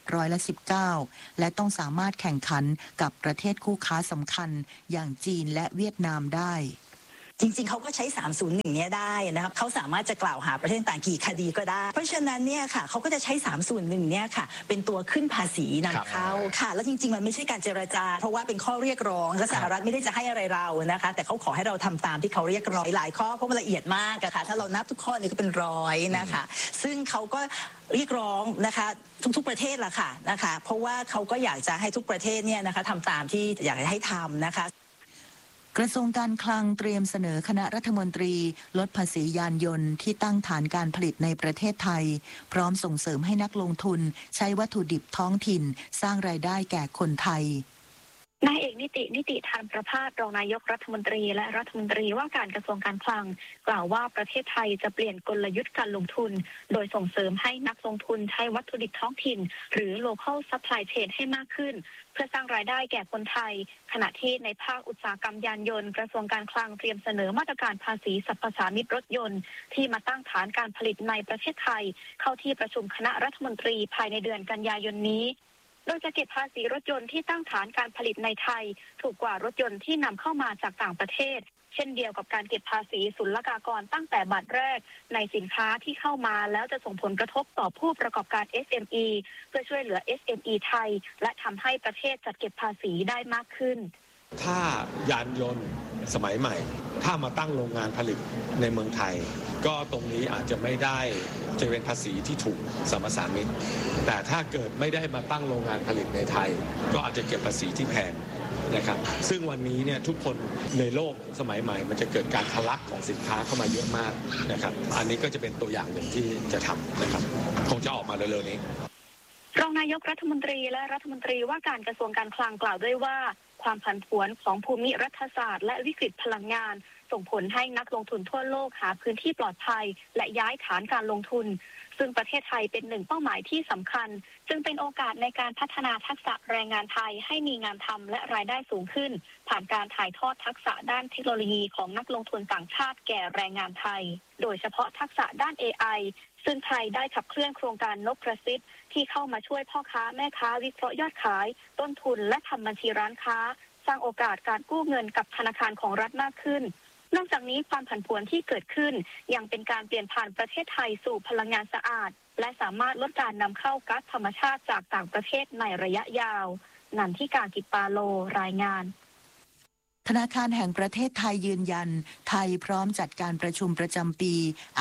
19%และต้องสามารถแข่งขันกับประเทศคู่ค้าสำคัญอย่างจีนและเวียดนามได้จริงๆเขาก็ใช้301เนี่ยได้นะครับเขาสามารถจะกล่าวหาประเทศต่างกี่คดีก็ได้เพราะฉะนั้นเนี่ยค่ะเขาก็จะใช้301เนี่ยค่ะเป็นตัวขึ้นภาษีนำเข้าค่ะแล้วจริงๆมันไม่ใช่การเจรจาเพราะว่าเป็นข้อเรียกร้องและสหรัฐไม่ได้จะให้อะไรเรานะคะแต่เขาขอให้เราทำตามที่เขาเรียกร้องหลายข้อเพราะมันละเอียดมากอะค่ะถ้าเรานับทุกข้อนี่ก็เป็น100นะคะซึ่งเขาก็เรียกร้องนะคะทุกๆประเทศละค่ะนะคะเพราะว่าเขาก็อยากจะให้ทุกประเทศเนี่ยนะคะทำตามที่อยากให้ทำนะคะกระทรวงการคลังเตรียมเสนอคณะรัฐมนตรีลดภาษียานยนต์ที่ตั้งฐานการผลิตในประเทศไทยพร้อมส่งเสริมให้นักลงทุนใช้วัตถุดิบท้องถิ่นสร้างรายได้แก่คนไทยนายเอกนิติธานประภาสรองนายกรัฐมนตรีและรัฐมนตรีว่าการกระทรวงการคลังกล่าวว่าประเทศไทยจะเปลี่ยนกลยุทธ์การลงทุนโดยส่งเสริมให้นักลงทุนใช้วัตถุดิบท้องถิ่นหรือ local supply chain ให้มากขึ้นเพื่อสร้างรายได้แก่คนไทยขณะที่ในภาคอุตสาหกรรมยานยนต์กระทรวงการคลังเตรียมเสนอมาตรการภาษีสรรพสามิตรถยนต์ที่มาตั้งฐานการผลิตในประเทศไทยเข้าที่ประชุมคณะรัฐมนตรีภายในเดือนกันยายนนี้โดยจะเก็บภาษีรถยนต์ที่ตั้งฐานการผลิตในไทยถูกกว่ารถยนต์ที่นำเข้ามาจากต่างประเทศเช่นเดียวกับการเก็บภาษีศุลกากรตั้งแต่บาทแรกในสินค้าที่เข้ามาแล้วจะส่งผลกระทบต่อผู้ประกอบการ SME เพื่อช่วยเหลือ SME ไทยและทำให้ประเทศจัดเก็บภาษีได้มากขึ้นถ้ายานยนต์สมัยใหม่ถ้ามาตั้งโรงงานผลิตในเมืองไทยก็ตรงนี้อาจจะไม่ได้จะเป็นภาษีที่ถูกสรรพสามิตแต่ถ้าเกิดไม่ได้มาตั้งโรงงานผลิตในไทยก็อาจจะเก็บภาษีที่แพงนะครับซึ่งวันนี้เนี่ยทุกคนในโลกสมัยใหม่มันจะเกิดการทะลักของสินค้าเข้ามาเยอะมากนะครับอันนี้ก็จะเป็นตัวอย่างหนึ่งที่จะทำนะครับคงจะออกมาเร็วๆนี้รองนายกรัฐมนตรีและรัฐมนตรีว่าการกระทรวงการคลังกล่าวด้วยว่าความผันผวนของภูมิรัฐศาสตร์และวิกฤตพลังงานส่งผลให้นักลงทุนทั่วโลกหาพื้นที่ปลอดภัยและย้ายฐานการลงทุนซึ่งประเทศไทยเป็นหนึ่งเป้าหมายที่สำคัญจึงเป็นโอกาสในการพัฒนาทักษะแรงงานไทยให้มีงานทำและรายได้สูงขึ้นผ่านการถ่ายทอดทักษะด้านเทคโนโลยีของนักลงทุนต่างชาติแก่แรงงานไทยโดยเฉพาะทักษะด้าน AI ซึ่งไทยได้ขับเคลื่อนโครงการนกกระซิบที่เข้ามาช่วยพ่อค้าแม่ค้าวิเคราะห์ยอดขายต้นทุนและทำบัญชีร้านค้าสร้างโอกาสการกู้เงินกับธนาคารของรัฐมากขึ้นนอกจากนี้ความผันผวนที่เกิดขึ้นยังเป็นการเปลี่ยนผ่านประเทศไทยสู่พลังงานสะอาดและสามารถลดการนำเข้าก๊าซธรรมชาติจากต่างประเทศในระยะยาวนันทิกา กิจปาโลรายงานธนาคารแห่งประเทศไทยยืนยันไทยพร้อมจัดการประชุมประจำปี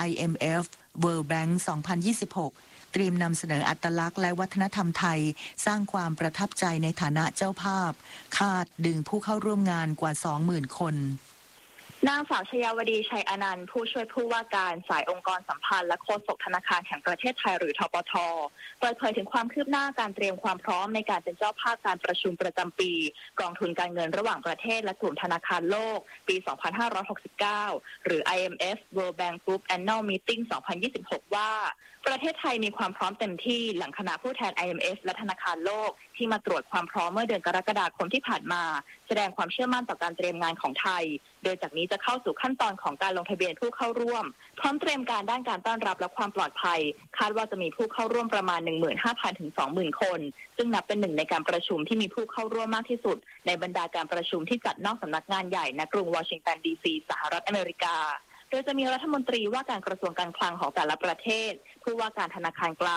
IMF World Bank 2026 เตรียมนำเสนออัตลักษณ์และวัฒนธรรมไทยสร้างความประทับใจในฐานะเจ้าภาพคาดดึงผู้เข้าร่วมงานกว่า 20,000 คนนางสาวชยาวดีชัยอนันต์ผู้ช่วยผู้ว่าการสายองค์กรสัมพันธ์และโฆษกธนาคารแห่งประเทศไทยหรือธปท.เปิดเผยถึงความคืบหน้าการเตรียมความพร้อมในการเป็นเจ้าภาพการประชุมประจำปีกองทุนการเงินระหว่างประเทศและกลุ่มธนาคารโลกปี 2569 หรือ IMF World Bank Group Annual Meeting 2026 ว่าประเทศไทยมีความพร้อมเต็มที่หลังคณะผู้แทน IMF และธนาคารโลกที่มาตรวจความพร้อมเมื่อเดือนกรกฎาคมที่ผ่านมาแสดงความเชื่อมั่นต่อการเตรียมงานของไทยโดยจากนี้จะเข้าสู่ขั้นตอนของการลงทะเบียนผู้เข้าร่วมพร้อมเตรียมการด้านการต้อนรับและความปลอดภัยคาดว่าจะมีผู้เข้าร่วมประมาณ 15,000 ถึง 20,000 คนซึ่งนับเป็นหนึ่งในการประชุมที่มีผู้เข้าร่วมมากที่สุดในบรรดาการประชุมที่จัดนอกสำนักงานใหญ่ณกรุงวอชิงตันดีซีสหรัฐอเมริกาโดยจะมีรัฐมนตรีว่าการกระทรวงการคลังของแต่ละประเทศผู้ว่าการธนาคารกลางผ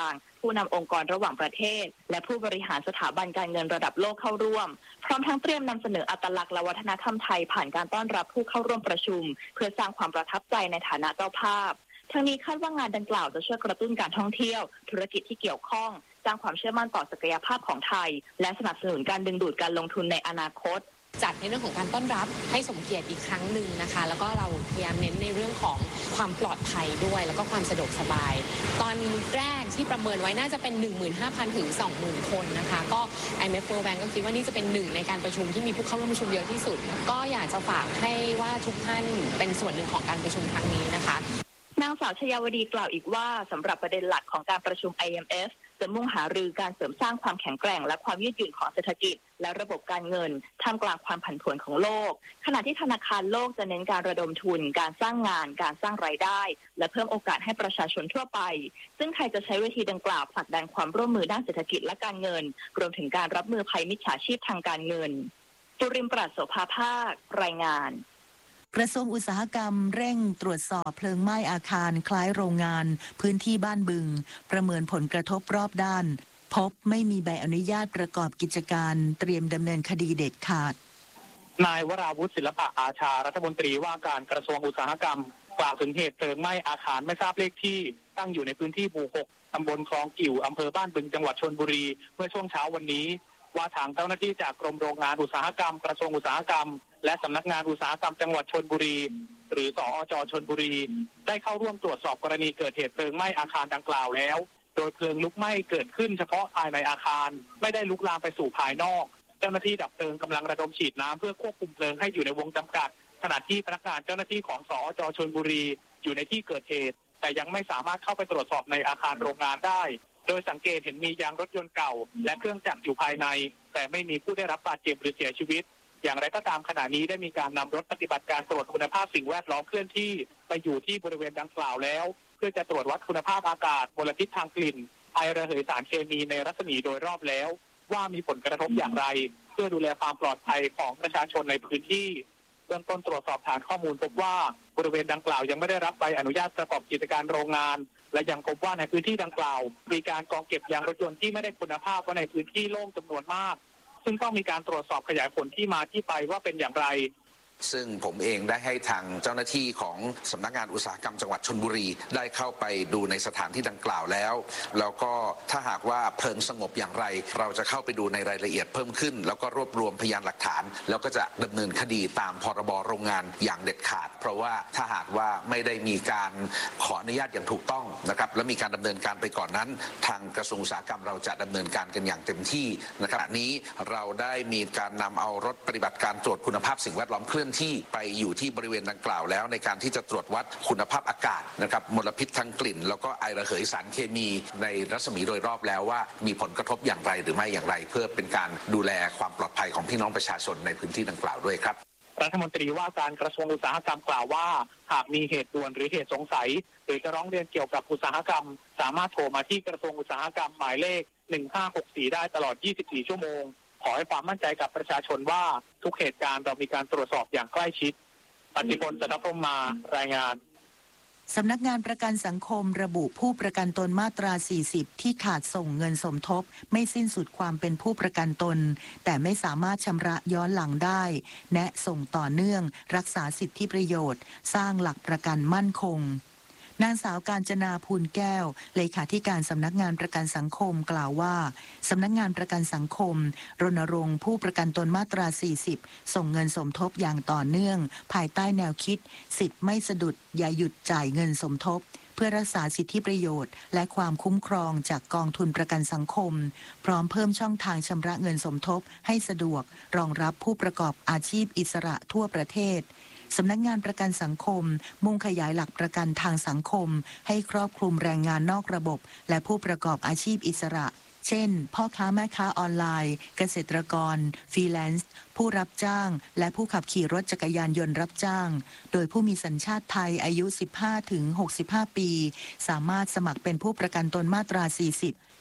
ผู้นำองค์กรระหว่างประเทศและผู้บริหารสถาบันการเงินระดับโลกเข้าร่วมพร้อมทั้งเตรียมนำเสนออัตลักษณ์และวัฒนธรรมไทยผ่านการต้อนรับผู้เข้าร่วมประชุมเพื่อสร้างความประทับใจในฐานะเจ้าภาพทั้งนี้คาดว่างานดังกล่าวจะช่วยกระตุ้นการท่องเที่ยวธุรกิจที่เกี่ยวข้องสร้างความเชื่อมั่นต่อศักยภาพของไทยและสนับสนุนการดึงดูดการลงทุนในอนาคตจัดในเรื่องของการต้อนรับให้สมเกียรติอีกครั้งหนึ่งนะคะแล้วก็เราพยายามเน้นในเรื่องของความปลอดภัยด้วยแล้วก็ความสะดวกสบายตอนแรกที่ประเมินไว้น่าจะเป็น 15,000 ถึง 20,000 คนนะคะก็ IMF World Bank ก็คิดว่านี่จะเป็นหนึ่งในการประชุมที่มีผู้เข้าร่วมประชุมเยอะที่สุดก็อยากจะฝากให้ว่าทุกท่านเป็นส่วนหนึ่งของการประชุมครั้งนี้นะคะนางสาวชยาวดีกล่าวอีกว่าสำหรับประเด็นหลักของการประชุม IMF จะมุ่งหารือการเสริมสร้างความแข็งแกร่งและความยืดหยุ่นของเศรษฐกิจและระบบการเงินท่ามกลางความผันผวนของโลกขณะที่ธนาคารโลกจะเน้นการระดมทุนการสร้างงานการสร้างรายได้และเพิ่มโอกาสให้ประชาชนทั่วไปซึ่งไทยจะใช้เวทีดังกล่าวผลักดันความร่วมมือด้านเศรษฐกิจและการเงินรวมถึงการรับมือภัยมิจฉาชีพทางการเงินจุรินทร์ ปราศโสภาภาครายงานกระทรวงอุตสาหกรรมเร่งตรวจสอบเพลิงไหม้อาคารคล้ายโรงงานพื้นที่บ้านบึงประเมินผลกระทบรอบด้านพบไม่มีใบอนุญาตประกอบกิจการเตรียมดำเนินคดีเด็ดขาดนายวราวุฒิศิลปะอาชารัฐมนตรีว่าการกระทรวงอุตสาหกรรมกล่าวถึงเหตุเพลิงไหม้อาคารไม่ทราบเลขที่ตั้งอยู่ในพื้นที่หมู่ 6 ตำบลคลองกิ่วอำเภอบ้านบึงจังหวัดชลบุรีเมื่อช่วงเช้าวันนี้ว่าทางเจ้าหน้าที่จากกรมโรงงานอุตสาหกรรมกระทรวงอุตสาหกรรมและสำนักงานอุตสาหกรรมจังหวัดชลบุรีหรือสอจ.ชลบุรีได้เข้าร่วมตรวจสอบกรณีเกิดเหตุเพลิงไหม้อาคารดังกล่าวแล้วโดยเพลิงลุกไหม้เกิดขึ้นเฉพาะภายในอาคารไม่ได้ลุกลามไปสู่ภายนอกเจ้าหน้าที่ดับเพลิงกำลังระดมฉีดน้ำเพื่อควบคุมเพลิงให้อยู่ในวงจำกัดขณะที่พนักงานเจ้าหน้าที่ของสอจ.ชลบุรีอยู่ในที่เกิดเหตุแต่ยังไม่สามารถเข้าไปตรวจสอบในอาคารโรงงานได้โดยสังเกตเห็นมียางรถยนต์เก่าและเครื่องจักรอยู่ภายในแต่ไม่มีผู้ได้รับบาดเจ็บหรือเสียชีวิตอย่างไรก็ตามขณะนี้ได้มีการนำรถปฏิบัติการตรวจคุณภาพสิ่งแวดล้อมเคลื่อนที่ไปอยู่ที่บริเวณดังกล่าวแล้วเพื่อจะตรวจวัดคุณภาพอากาศมลพิษทางกลิ่นไอระเหยสารเคมีในรัศมีโดยรอบแล้วว่ามีผลกระทบอย่างไรเพื่อดูแลความปลอดภัยของประชาชนในพื้นที่เบื้องต้นตรวจสอบฐานข้อมูลพบว่าบริเวณดังกล่าวยังไม่ได้รับใบอนุญาตประกอบกิจการโรงงานและยังพบว่าในพื้นที่ดังกล่าวมีการกองเก็บยางรถยนต์ที่ไม่ได้คุณภาพไว้ในพื้นที่โล่งจำนวนมากซึ่งต้องมีการตรวจสอบขยายผลที่มาที่ไปว่าเป็นอย่างไรซึ่งผมเองได้ให้ทางเจ้าหน้าที่ของสำนักงานอุตสาหกรรมจังหวัดชลบุรีได้เข้าไปดูในสถานที่ดังกล่าวแล้วก็ถ้าหากว่าเพลิงสงบอย่างไรเราจะเข้าไปดูในรายละเอียดเพิ่มขึ้นแล้วก็รวบรวมพยานหลักฐานแล้วก็จะดำเนินคดีตามพรบโรงงานอย่างเด็ดขาดเพราะว่าถ้าหากว่าไม่ได้มีการขออนุญาตอย่างถูกต้องนะครับและมีการดำเนินการไปก่อนนั้นทางกระทรวงอุตสาหกรรมเราจะดำเนินการกันอย่างเต็มที่นะครับนี้เราได้มีการนำเอารถปฏิบัติการตรวจคุณภาพสิ่งแวดล้อมเคลื่อนที่ไปอยู่ที่บริเวณดังกล่าวแล้วในการที่จะตรวจวัดคุณภาพอากาศนะครับมลพิษทางกลิ่นแล้วก็ไอระเหยสารเคมีในรัศมีโดยรอบแล้วว่ามีผลกระทบอย่างไรหรือไม่อย่างไรเพื่อเป็นการดูแลความปลอดภัยของพี่น้องประชาชนในพื้นที่ดังกล่าวด้วยครับรัฐมนตรีว่าการกระทรวงอุตสาหกรรมกล่าวว่าหากมีเหตุด่วนหรือเหตุสงสัยหรือจะร้องเรียนเกี่ยวกับอุตสาหกรรมสามารถโทรมาที่กระทรวงอุตสาหกรรมหมายเลข1564ได้ตลอด24ชั่วโมงขอให้ความมั่นใจกับประชาชนว่าทุกเหตุการณ์เรามีการตรวจสอบอย่างใกล้ชิดปฏิพล สัทธพรหมมารายงานสำนักงานประกันสังคมระบุผู้ประกันตนมาตรา 40 ที่ขาดส่งเงินสมทบไม่สิ้นสุดความเป็นผู้ประกันตนแต่ไม่สามารถชำระย้อนหลังได้แนะส่งต่อเนื่องรักษาสิทธิประโยชน์สร้างหลักประกันมั่นคงนางสาวกาญจนาภูลแก้วเลขาธิการสำนักงานประกันสังคมกล่าวว่าสำนักงานประกันสังคมรณรงค์ผู้ประกันตนมาตรา 40 ส่งเงินสมทบอย่างต่อเนื่องภายใต้แนวคิดสิทธิ์ไม่สะดุดอย่าหยุดจ่ายเงินสมทบเพื่อรักษาสิทธิประโยชน์และความคุ้มครองจากกองทุนประกันสังคมพร้อมเพิ่มช่องทางชำระเงินสมทบให้สะดวกรองรับผู้ประกอบอาชีพอิสระทั่วประเทศสำนักงานประกันสังคมมุ่งขยายหลักประกันทางสังคมให้ครอบคลุมแรงงานนอกระบบและผู้ประกอบอาชีพอิสระเช่นพ่อค้าแม่ค้าออนไลน์เกษตรกรฟรีแลนซ์ผู้รับจ้างและผู้ขับขี่รถจักรยานยนต์รับจ้างโดยผู้มีสัญชาติไทยอายุ 15 ถึง 65 ปีสามารถสมัครเป็นผู้ประกันตนมาตรา 40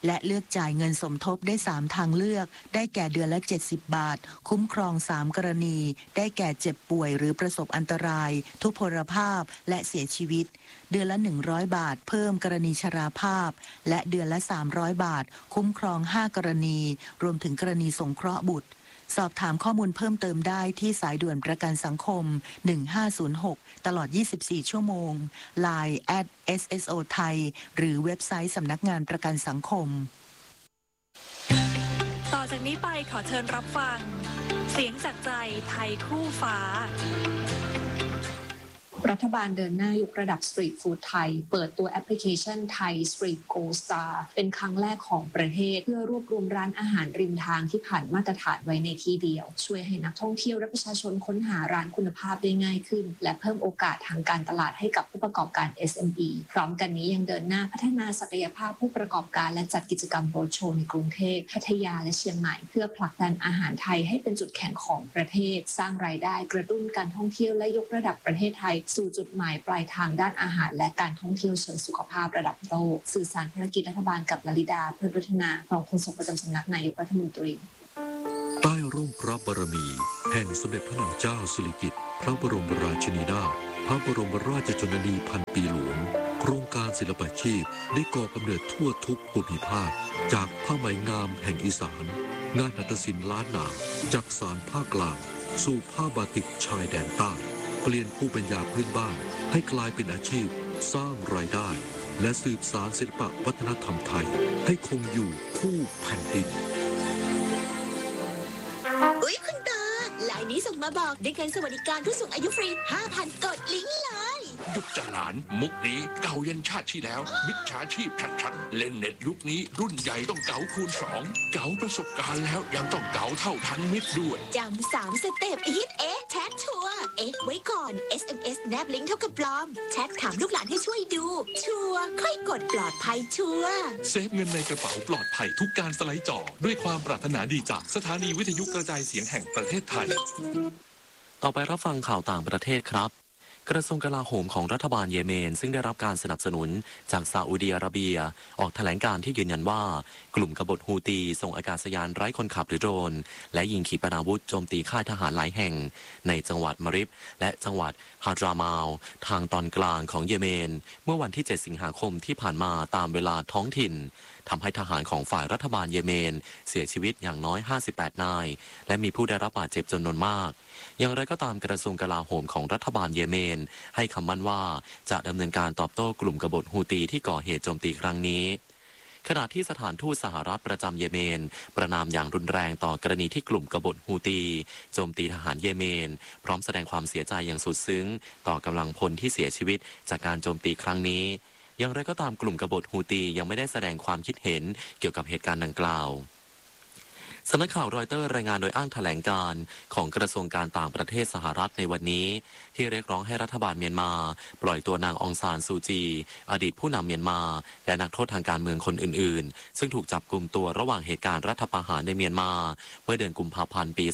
และเลือกจ่ายเงินสมทบได้3ทางเลือกได้แก่เดือนละ70 บาทคุ้มครอง3กรณีได้แก่เจ็บป่วยหรือประสบอันตรายทุพพลภาพและเสียชีวิตเดือนละ100 บาทเพิ่มกรณีชราภาพและเดือนละ300 บาทคุ้มครอง5กรณีรวมถึงกรณีสงเคราะห์บุตรสอบถามข้อมูลเพิ่มเติมได้ที่สายด่วนประกันสังคม1506ตลอด24ชั่วโมง Line @SSO ไทยหรือเว็บไซต์สำนักงานประกันสังคมต่อจากนี้ไปขอเชิญรับฟังเสียงจากใจไทยคู่ฟ้ารัฐบาลเดินหน้ายกระดับสตรีทฟู้ดไทยเปิดตัวแอปพลิเคชันไทยสตรีทโกสตาร์เป็นครั้งแรกของประเทศเพื่อรวบรวมร้านอาหารริมทางที่ผ่านมาตรฐานไว้ในที่เดียวช่วยให้นักท่องเที่ยวและประชาชนค้นหาร้านคุณภาพได้ง่ายขึ้นและเพิ่มโอกาสทางการตลาดให้กับผู้ประกอบการ SME พร้อมกันนี้ยังเดินหน้าพัฒนาศักยภาพผู้ประกอบการและจัดกิจกรรมโรดโชว์ในกรุงเทพพัทยาและเชียงใหม่เพื่อผลักดันอาหารไทยให้เป็นจุดแข็งของประเทศสร้างรายได้กระตุ้นการท่องเที่ยวและยกระดับประเทศไทยสู่จุดหมายปลายทางด้านอาหารและการท่องเที่ยวเชิงสุขภาพระดับโลกสื่อสารภารกิจรัฐบาลกับลลิดาเพื่อพัฒนารองโฆษกประจำสำนักนายกรัฐมนตรีใต้ร่มพระบารมีแห่งสมเด็จพระนางเจ้าสิริกิติ์พระบรมราชินีนาถพระบรมราชชนนีพันปีหลวงโครงการศิลปาชีพได้ก่อกำเนิดทั่วทุกภูมิภาคจากผ้าไหมงามแห่งอีสานงานหัตถศิลป์ล้านนาจากสานภาคกลางสู่ผ้าบาติกชายแดนใต้เปลี่ยนภูมิปัญญาพื้นบ้านให้กลายเป็นอาชีพสร้างรายได้และสืบสานศิลปวัฒนธรรมไทยให้คงอยู่คู่แผ่นดินอุ๊ยคุณตาไลน์นี้ส่งมาบอกได้เงินสวัสดิการผู้สูงอายุฟรี 5,000 กดลิงก์เลยหยุดจะหลานมุกนี้เก่ายันชาติที่แล้วมิจฉาชีพชัดๆเล่นเน็ตยุคนี้รุ่นใหญ่ต้องเก๋าคูณ2เก๋าประสบการณ์แล้วยังต้องเก๋าเท่าทันมิตรด้วยจำ3สเต็ปฮิตแชทชัวร์ไว้ก่อน SMS แนบลิงก์เท่ากับปลอมแชทถามลูกหลานให้ช่วยดูชัวร์ค่อยกดปลอดภัยชัวร์เซฟเงินในกระเป๋าปลอดภัยทุกการสไลด์จอด้วยความปรารถนาดีจากสถานีวิทยุกระจายเสียงแห่งประเทศไทยต่อไปรับฟังข่าวต่างประเทศครับกระทรวงกลาโหมของรัฐบาลเยเมนซึ่งได้รับการสนับสนุนจากซาอุดิอาระเบียออกแถลงการที่ยืนยันว่ากลุ่มกบฏฮูตีส่งอากาศยานไร้คนขับหรือโดรนและยิงขีปนาวุธโจมตีค่ายทหารหลายแห่งในจังหวัดมะริบและจังหวัดฮาดรามาลทางตอนกลางของเยเมนเมื่อวันที่7สิงหาคมที่ผ่านมาตามเวลาท้องถิ่นทำให้ทหารของฝ่ายรัฐบาลเยเมนเสียชีวิตอย่างน้อย58นายและมีผู้ได้รับบาดเจ็บจำนวนมากอย่างไรก็ตามกระทรวงกลาโหมของรัฐบาลเยเมนให้คำมั่นว่าจะดำเนินการตอบโต้กลุ่มกบฏฮูตีที่ก่อเหตุโจมตีครั้งนี้ขณะที่สถานทูตสหรัฐประจำเยเมนประนามอย่างรุนแรงต่อกรณีที่กลุ่มกบฏฮูตีโจมตีทหารเยเมนพร้อมแสดงความเสียใจอย่างสุดซึ้งต่อกำลังพลที่เสียชีวิตจากการโจมตีครั้งนี้อย่างไรก็ตามกลุ่มกบฏฮูตียังไม่ได้แสดงความคิดเห็นเกี่ยวกับเหตุการณ์ดังกล่าวสำนักข่าวรอยเตอร์รายงานโดยอ้างแถลงการของกระทรวงการต่างประเทศสหรัฐในวันนี้ที่เรียกร้องให้รัฐบาลเมียนมาปล่อยตัวนางองซานซูจีอดีตผู้นำเมียนมาและนักโทษทางการเมืองคนอื่นๆซึ่งถูกจับกุมตัวระหว่างเหตุการณ์รัฐประหารในเมียนมาเมื่อเดือนกุมภาพันธ์ปี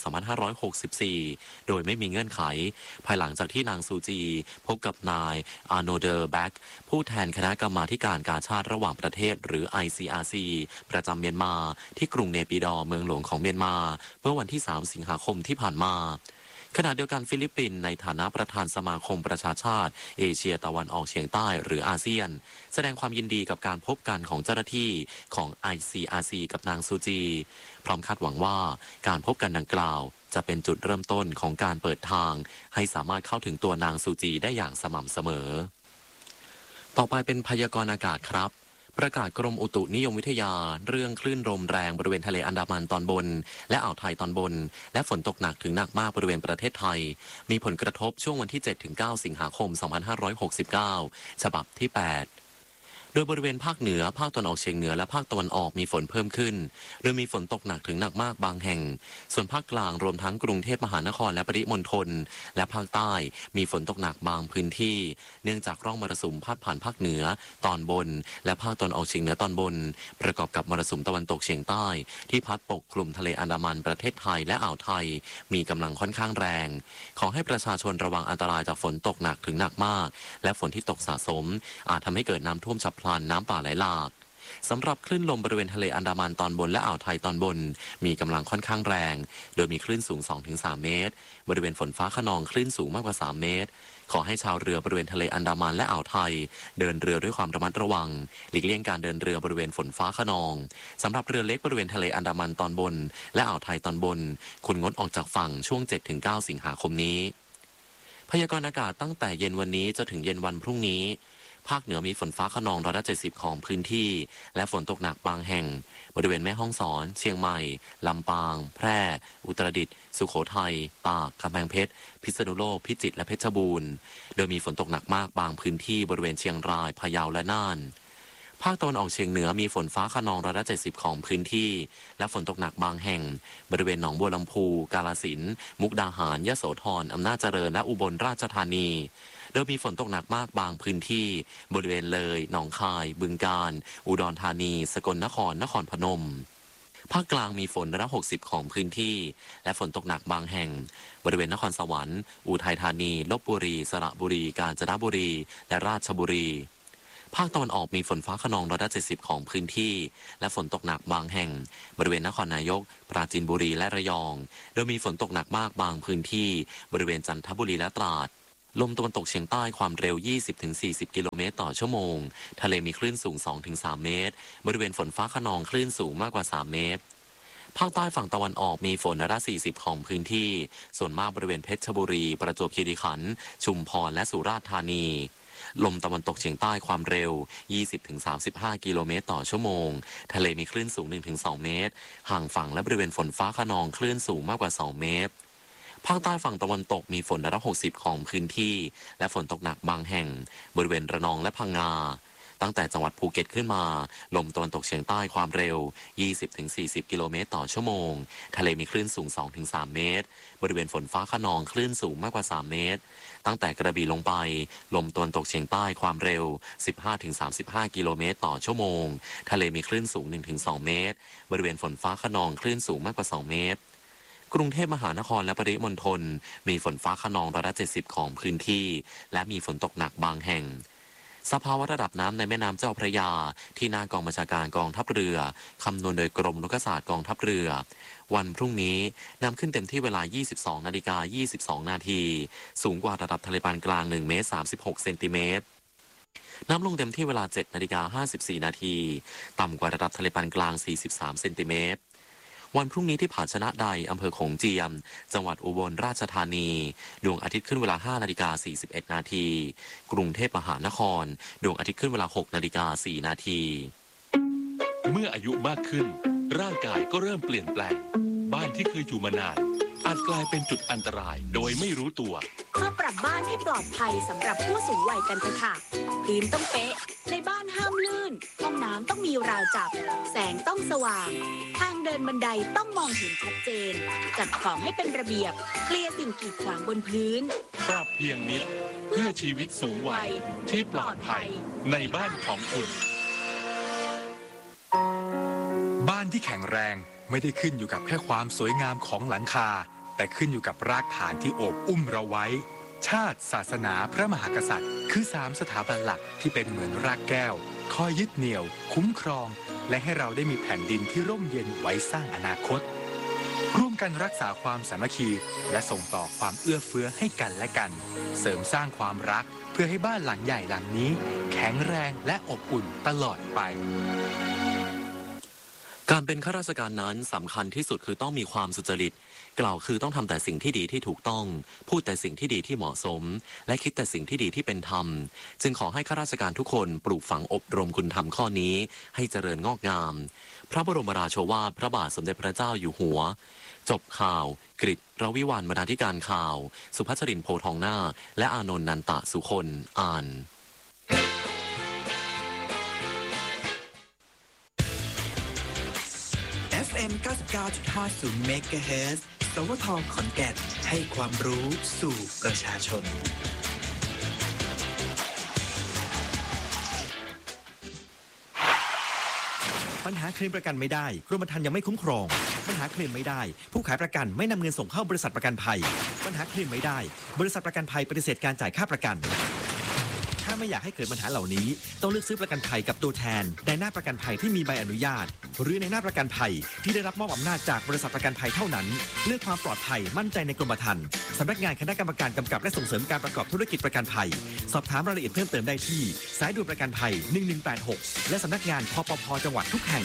2564 โดยไม่มีเงื่อนไขภายหลังจากที่นางซูจีพบกับนายอาโนเดอร์แบ็กผู้แทนคณะกรรมาธิการกาชาดระหว่างประเทศหรือ ICRC ประจำเมียนมาที่กรุงเนปิดอร์เมืองหลวงของเมียนมาเมื่อวันที่3สิงหาคมที่ผ่านมาขณะเดียวกันฟิลิปปินส์ในฐานะประธานสมาคมประชาชาติเอเชียตะวันออกเฉียงใต้หรืออาเซียนแสดงความยินดีกับการพบกันของเจ้าหน้าที่ของ ICRC กับนางซูจีพร้อมคาดหวังว่าการพบกันดังกล่าวจะเป็นจุดเริ่มต้นของการเปิดทางให้สามารถเข้าถึงตัวนางซูจีได้อย่างสม่ำเสมอต่อไปเป็นพยากรณ์อากาศครับประกาศกรมอุตุนิยมวิทยาเรื่องคลื่นลมแรงบริเวณทะเลอันดามันตอนบนและอ่าวไทยตอนบนและฝนตกหนักถึงหนักมากบริเวณประเทศไทยมีผลกระทบช่วงวันที่ 7-9 สิงหาคม 2569 ฉบับที่ 8โดยบริเวณภาคเหนือภาคตะวันออกเฉียงเหนือและภาคตะวันออกมีฝนเพิ่มขึ้นโดยมีฝนตกหนักถึงหนักมากบางแห่งส่วนภาคกลางรวมทั้งกรุงเทพมหานครและปริมณฑลและภาคใต้มีฝนตกหนักบางพื้นที่เนื่องจากร่องมรสุมพาดผ่านภาคเหนือตอนบนและภาคตะวันออกเฉียงเหนือตอนบนประกอบกับมรสุมตะวันตกเฉียงใต้ที่พัดปกคลุมทะเลอันดามันประเทศไทยและอ่าวไทยมีกำลังค่อนข้างแรงขอให้ประชาชนระวังอันตรายจากฝนตกหนักถึงหนักมากและฝนที่ตกสะสมอาจทำให้เกิดน้ำท่วมฉับพลันน้ำป่าไหลหลากสำหรับคลื่นลมบริเวณทะเลอันดามันตอนบนและอ่าวไทยตอนบนมีกำลังค่อนข้างแรงโดยมีคลื่นสูง 2-3 เมตรบริเวณฝนฟ้าคะนองคลื่นสูงมากกว่า3 เมตรขอให้ชาวเรือบริเวณทะเลอันดามันและอ่าวไทยเดินเรือด้วยความระมัดระวังหลีกเลี่ยงการเดินเรือบริเวณฝนฟ้าคะนองสำหรับเรือเล็กบริเวณทะเลอันดามันตอนบนและอ่าวไทยตอนบนควรงดออกจากฝั่งช่วง 7-9 สิงหาคมนี้พยากรณ์อากาศตั้งแต่เย็นวันนี้จนถึงเย็นวันพรุ่งนี้ภาคเหนือมีฝนฟ้าคะนอง170ของพื้นที่และฝนตกหนักบางแห่งบริเวณแม่ฮ่องสอนเชียงใหม่ลำปางแพร่อุตรดิตถ์สุโขทัยตากกำแพงเพชรพิษณุโลกพิจิตรและเพชรบูรณ์โดยมีฝนตกหนักมากบางพื้นที่บริเวณเชียงรายพะเยาและน่านภาคตะวันออกเฉียงเหนือมีฝนฟ้าคะนอง170ของพื้นที่และฝนตกหนักบางแห่งบริเวณหนองบัวลำพูกาฬสินธุ์มุกดาหารยโสธรอำนาจเจริญและอุบลราชธานีโดยมีฝนตกหนักมากบางพื้นที่บริเวณเลยหนองคายบึงกาฬอุดรธานีสกลนครนครพนมภาคกลางมีฝน160ของพื้นที่และฝนตกหนักบางแห่งบริเวณนครสวรรค์อุทัยธานีลพบุรีสระบุรีกาญจนบุรีและราชบุรีภาคตะวันออกมีฝนฟ้าคะนอง170ของพื้นที่และฝนตกหนักบางแห่งบริเวณนครนายกปราจีนบุรีและระยองโดยมีฝนตกหนักมากบางพื้นที่บริเวณจันทบุรีและตราดลมตะวันตกเฉียงใต้ความเร็ว 20-40 กิโลเมตรต่อชั่วโมงทะเลมีคลื่นสูง 2-3 เมตรบริเวณฝนฟ้าคะนองคลื่นสูงมากกว่า3 เมตรภาคใต้ฝั่งตะวันออกมีฝน140ของพื้นที่ส่วนมากบริเวณเพชรบุรีประจวบคีรีขันธ์ชุมพรและสุราษฎร์ธานีลมตะวันตกเฉียงใต้ความเร็ว 20-35 กิโลเมตรต่อชั่วโมงทะเลมีคลื่นสูง 1-2 เมตรห่างฝั่งและบริเวณฝนฟ้าคะนองคลื่นสูงมากกว่า2 เมตรภาคใต้ฝั่งตะวันตกมีฝน160ของพื้นที่และฝนตกหนักบางแห่งบริเวณระนองและพังงาตั้งแต่จังหวัดภูเก็ตขึ้นมาลมตะวันตกเฉียงใต้ความเร็ว 20-40 กิโลเมตรต่อชั่วโมงทะเลมีคลื่นสูง 2-3 เมตรบริเวณฝนฟ้าคะนองคลื่นสูงมากกว่า3 เมตรตั้งแต่กระบี่ลงไปลมตะวันตกเฉียงใต้ความเร็ว 15-35 กิโลเมตรต่อชั่วโมงทะเลมีคลื่นสูง 1-2 เมตรบริเวณฝนฟ้าคะนองคลื่นสูงมากกว่า2 เมตรกรุงเทพมหานครและปริมณฑลมีฝนฟ้าคะนอง170ของพื้นที่และมีฝนตกหนักบางแห่งสภาวะระดับน้ำในแม่น้ำเจ้าพระยาที่หน้ากองบัญชาการกองทัพเรือคำนวณโดยกรมโลกศาสตร์กองทัพเรือวันพรุ่งนี้น้ำขึ้นเต็มที่เวลา 22:22 นาทีสูงกว่าระดับทะเลปานกลาง1 เมตร 36 เซนติเมตรน้ำลงเต็มที่เวลา 7:54 นาทีต่ำกว่าระดับทะเลปานกลาง 43 เซนติเมตรวันพรุ่งนี้ที่ผาชนะใดอำเภอโขงเจียมจังหวัดอุบลราชธานีดวงอาทิตย์ขึ้นเวลา 5:41 นาทีกรุงเทพมหานครดวงอาทิตย์ขึ้นเวลา 6:04 นาทีเมื่ออายุมากขึ้นร่างกายก็เริ่มเปลี่ยนแปลงบ้านที่เคยอยู่มานานอาจกลายเป็นจุดอันตรายโดยไม่รู้ตัวมาปรับบ้านให้ปลอดภัยสำหรับผู้สูงวัยกันเถอะค่ะพื้นต้องเป๊ะในบ้านห้ามลื่นห้องน้ำต้องมีราวจับแสงต้องสว่างทางเดินบันไดต้องมองเห็นชัดเจนจัดของให้เป็นระเบียบเคลียร์สิ่งกีดขวางบนพื้นปรับเพียงนิดเพื่อชีวิตสูงวัยที่ปลอดภัยในบ้านของคุณบ้านที่แข็งแรงไม่ได้ขึ้นอยู่กับแค่ความสวยงามของหลังคาแต่ขึ้นอยู่กับรากฐานที่โอบอุ้มเราไว้ชาติศาสนาพระมหากษัตริย์คือ3สถาบันหลักที่เป็นเหมือนรากแก้วคอยยึดเหนี่ยวคุ้มครองและให้เราได้มีแผ่นดินที่ร่มเย็นไว้สร้างอนาคตร่วมกันรักษาความสามัคคีและส่งต่อความเอื้อเฟื้อให้กันและกันเสริมสร้างความรักเพื่อให้บ้านหลังใหญ่หลังนี้แข็งแรงและอบอุ่นตลอดไปการเป็นข้าราชการนั้นสำคัญที่สุดคือต้องมีความสุจริตกล่าวคือต้องทำแต่สิ่งที่ดีที่ถูกต้องพูดแต่สิ่งที่ดีที่เหมาะสมและคิดแต่สิ่งที่ดีที่เป็นธรรมจึงขอให้ข้าราชการทุกคนปลูกฝังอบรมคุณธรรมข้อนี้ให้เจริญงอกงามพระบรมราโชวาทพระบาทสมเด็จพระเจ้าอยู่หัวจบข่าวกฤษรวิวรรณบรรณาธิการข่าวสุภัชรินทร์โพทองนาคและอานนท์นันตะสุคนอ่าน FM 99.50 MHz สวท ขอนแก่นให้ความรู้สู่ประชาชนปัญหาเคลมประกันไม่ได้กรมธรรม์ยังไม่คุ้มครองปัญหาเคลมไม่ได้ผู้ขายประกันไม่นำเงินส่งเข้าบริษัทประกันภัยปัญหาเคลมไม่ได้บริษัทประกันภัยปฏิเสธการจ่ายค่าประกันาไม่อยากให้เกิดปัญหาเหล่านี้ต้องเลือกซื้อประกันภัยกับตัวแทนในหน้าประกันภัยที่มีใบอนุญาตหรือในหน้าประกันภัยที่ได้รับมอบอำนาจจากบริษัทประกันภัยเท่านั้นเลือกความปลอดภัยมั่นใจในกรมธรรม์สำนักงานคณะกรรมการกำกับและส่งเสริมการประกอบธุรกิจประกันภัยสอบถามรายละเอียดเพิ่มเติมได้ที่สายด่วนประกันภัย1186และสำนักงานคปภ.จังหวัดทุกแห่ง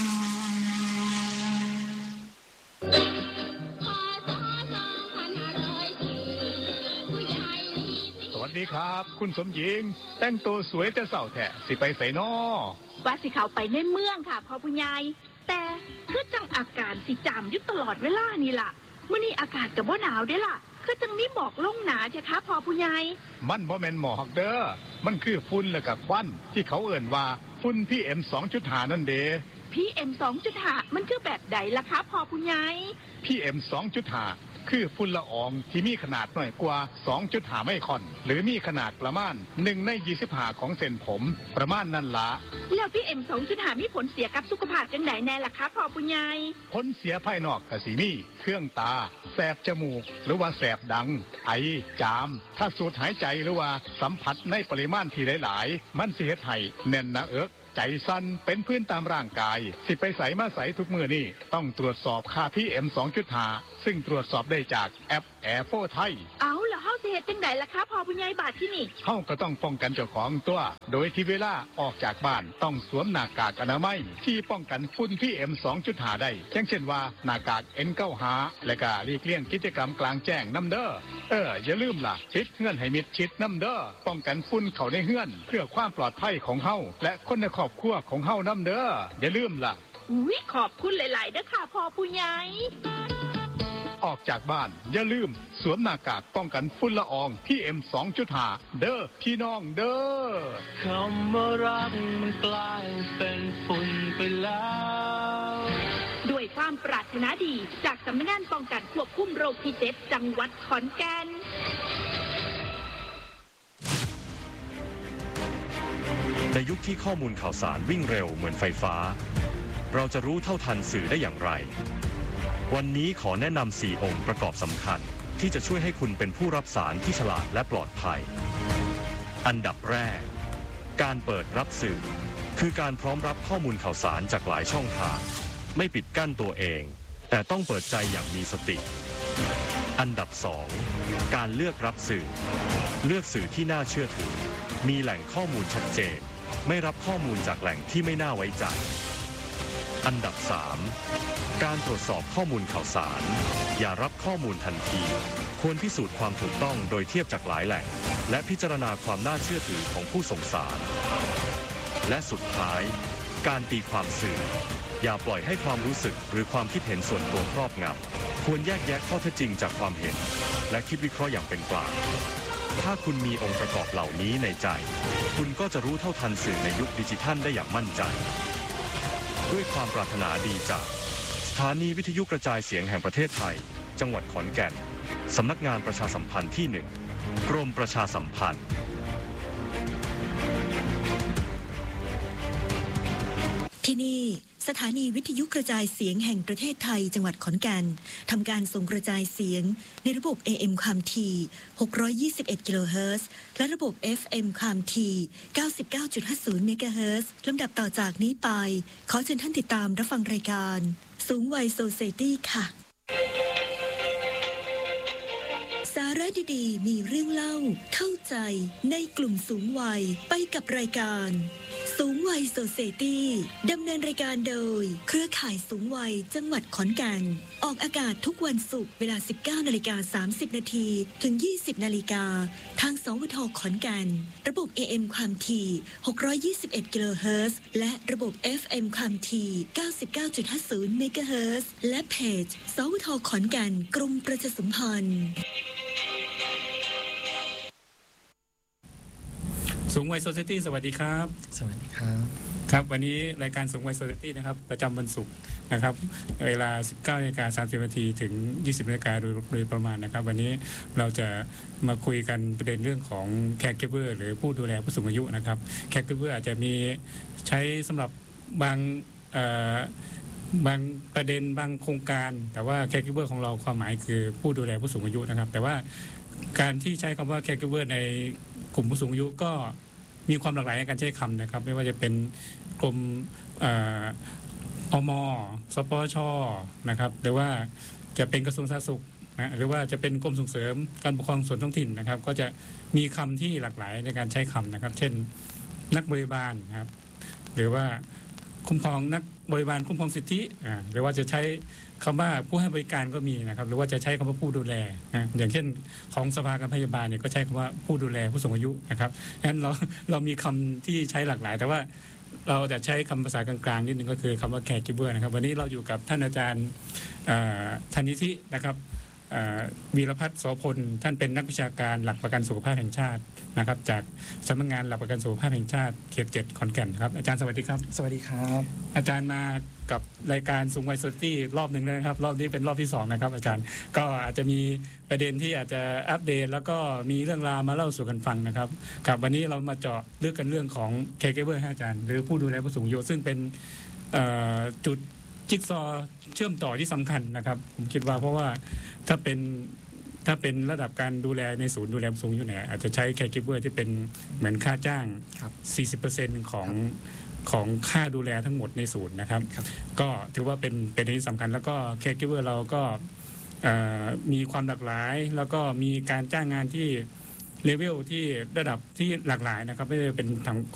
สวัสดีครับคุณสมหญิงแต่งตัวสวยแต่เศร้าแท้สิไปไสน้อว่าสิเขาไปในเมืองค่ะพ่อผู้ใหญ่แต่คือจังอาการสิจามอยู่ตลอดเวลานี่ล่ะมื้อนี้อากาศก็บ่หนาวเด้ล่ะคือจังมีหมอกลงหนาใช่คะพ่อผู้ใหญ่มันบ่แม่นหมอกเด้อมันคือฝุ่นและก็ควันที่เขาเอ่้นว่าฝุ่น PM 2.5 นั่นเด้ PM 2.5 มันคือแบบใดล่ะคะพ่อผู้ใหญ่ PM 2.5 คือฝุ่นละอองที่มีขนาดน้อยกว่า 2.5 ไมครอนหรือมีขนาดประมาณ1ใน25ของเส้นผมประมาณนั้นละแล้ว PM 2.5 มีผลเสียกับสุขภาพจังไดแน่ล่ะคะพ่อผู้ใหญ่ผลเสียภายนอกก็สิมีเครื่องตาแสบจมูกหรือว่าแสบดังไอจามถ้าสูดหายใจหรือว่าสัมผัสในปริมาณที่หลายๆมันสิเฮ็ดให้แน่นหน้าอกใจสั่นเป็นพื้นตามร่างกายสิไปใส่มาใส่ทุกมื้อนี่ต้องตรวจสอบค่า PM 2.5 ซึ่งตรวจสอบได้จากแอป Airflow ไทยเอาแล้วเฮาสิเฮ็ดจังไดล่ะคะพ่อผู้ใหญ่บาดที่นี่เฮาก็ต้องป้องกันเจ้าของตัวโดยที่เวลาออกจากบ้านต้องสวมหน้ากากอนามัยที่ป้องกันฝุ่น PM 2.5 ได้เช่นว่าหน้ากาก N95 และก็หลีกเลี่ยงกิจกรรมกลางแจ้งนำเด้ออย่าลืมล่ะปิดเฮือนให้มิดชิดนำเด้อป้องกันฝุ่นเข้าในเฮือนเพื่อความปลอดภัยของเฮาและคนในครอบครัวของเฮานำเด้ออย่าลืมล่ะอุ๊ยขอบคุณหลายๆเด้อค่ะพ่อผู้ใหญ่ออกจากบ้านอย่าลืมสวมหน้ากากป้องกันฝุ่นละออง PM 2.5 เด้อพี่น้องเด้อคำว่ารักมันกลายเป็นฝุ่นไปแล้วด้วยความปรารถนาดีจากสำนักงานป้องกันควบคุมโรคที่7จังหวัดขอนแก่นในยุคที่ข้อมูลข่าวสารวิ่งเร็วเหมือนไฟฟ้าเราจะรู้เท่าทันสื่อได้อย่างไรวันนี้ขอแนะนำ4 องค์ประกอบสำคัญที่จะช่วยให้คุณเป็นผู้รับสารที่ฉลาดและปลอดภัยอันดับแรกการเปิดรับสื่อคือการพร้อมรับข้อมูลข่าวสารจากหลายช่องทางไม่ปิดกั้นตัวเองแต่ต้องเปิดใจอย่างมีสติอันดับ2การเลือกรับสื่อเลือกสื่อที่น่าเชื่อถือมีแหล่งข้อมูลชัดเจนไม่รับข้อมูลจากแหล่งที่ไม่น่าไว้ใจอันดับ3การตรวจสอบข้อมูลข่าวสารอย่ารับข้อมูลทันทีควรพิสูจน์ความถูกต้องโดยเทียบจากหลายแหล่งและพิจารณาความน่าเชื่อถือของผู้ส่งสารและสุดท้ายการตีความสื่ออย่าปล่อยให้ความรู้สึกหรือความคิดเห็นส่วนตัวครอบงำควรแยกแยะข้อเท็จจริงจากความเห็นและคิดวิเคราะห์อย่างเป็นกลางถ้าคุณมีองค์ประกอบเหล่านี้ในใจคุณก็จะรู้เท่าทันสื่อในยุคดิจิทัลได้อย่างมั่นใจด้วยความปรารถนาดีจากสถานีวิทยุกระจายเสียงแห่งประเทศไทยจังหวัดขอนแก่นสำนักงานประชาสัมพันธ์ที่1กรมประชาสัมพันธ์ที่นี่สถานีวิทยุกระจายเสียงแห่งประเทศไทยจังหวัดขอนแก่นทำการส่งกระจายเสียงในระบบ AM ความถี่621กิโลเฮิรตซ์และระบบ FM ความถี่ 99.50 เมกะเฮิรตซ์ลำดับต่อจากนี้ไปขอเชิญท่านติดตามรับฟังรายการสูงวัยโซไซตี้ค่ะสาระดีๆมีเรื่องเล่าเข้าใจในกลุ่มสูงวัยไปกับรายการสูงวัยโซไซตี้ดำเนินรายการโดยเครือข่ายสูงวัยจังหวัดขอนแก่นออกอากาศทุกวันศุกร์เวลา 19:30 น.ถึง 20:00 น.ทางสวท.ขอนแก่นระบบ AM ความถี่621กิโลเฮิรตซ์และระบบ FM ความถี่ 99.50 เมกะเฮิรตซ์และเพจสวท.ขอนแก่นกรมประชาสัมพันธ์สูงวัยโซไซตี้สวัสดีครับสวัสดีครับครับวันนี้รายการสูงวัยโซไซตี้นะครับประจำวันศุกร์นะครับเวลา 19:30 น.ถึง 20:00 น.โดยประมาณนะครับวันนี้เราจะมาคุยกันประเด็นเรื่องของแคร์กิฟเวอร์หรือผู้ดูแลผู้สูงอายุนะครับแคร์กิฟเวอร์อาจจะมีใช้สำหรับบางประเด็นบางโครงการแต่ว่าแคร์กิฟเวอร์ของเราความหมายคือผู้ดูแลผู้สูงอายุนะครับแต่ว่าการที่ใช้คำว่าแคร์กิฟเวอร์ในกลุ่มผู้สูงอายุก็มีความหลากหลายในการใช้คำนะครับไม่ว่าจะเป็นกรมอม.สปช.นะครับหรือว่าจะเป็นกระทรวงสาธารณสุขนะหรือว่าจะเป็นกรมส่งเสริมการปกครองส่วนท้องถิ่นนะครับก็จะมีคำที่หลากหลายในการใช้คำนะครับเช่นนักบริบาลนะครับหรือว่าคุ้มครองนักบริบาลคุ้มครองสิทธิหรือว่าจะใช้คำว่าผู้ให้บริการก็มีนะครับหรือว่าจะใช้คำว่าผู้ดูแลนะอย่างเช่นของสภาการพยาบาลเนี่ยก็ใช้คำว่าผู้ดูแลผู้สูงอายุนะครับงั้นเรามีคำที่ใช้หลากหลายแต่ว่าเราจะใช้คำภาษากลางๆนิดนึงก็คือคำว่าแคร์กิฟเวอร์นะครับวันนี้เราอยู่กับท่านอาจารย์ธนิธินะครับวีรพัฒน์โสพลท่านเป็นนักวิชาการหลักประกันสุขภาพแห่งชาตินะครับจากสำนักงานหลักประกันสุขภาพแห่งชาติเขต 7 ขอนแก่นครับอาจารย์สวัสดีครับสวัสดีครับอาจารย์มากับรายการสูงวัยโซตี้รอบหนึ่งแล้วนะครับรอบนี้เป็นรอบที่2นะครับอาจารย์ก็อาจจะมีประเด็นที่อาจจะอัปเดตแล้วก็มีเรื่องราวมาเล่าสู่กันฟังนะครับกับวันนี้เรามาเจาะลึกกันเรื่องของ caregiver อาจารย์หรือผู้ดูแลผู้สูงอายุซึ่งเป็นจุดจิ๊กซอเชื่อมต่อที่สำคัญนะครับผมคิดว่าเพราะว่าถ้าเป็นระดับการดูแลในศูนย์ดูแลผู้สูงอายุเนี่ยอาจจะใช้ caregiver ที่เป็นเหมือนค่าจ้าง 40% ของค่าดูแลทั้งหมดในศูนย์นะครับก็ถือว่าเป็นที่สำคัญแล้วก็ caregiver เราก็มีความหลากหลายแล้วก็มีการจ้างงานที่เลเวลที่ระดับที่หลากหลายนะครับไม่ได้เป็น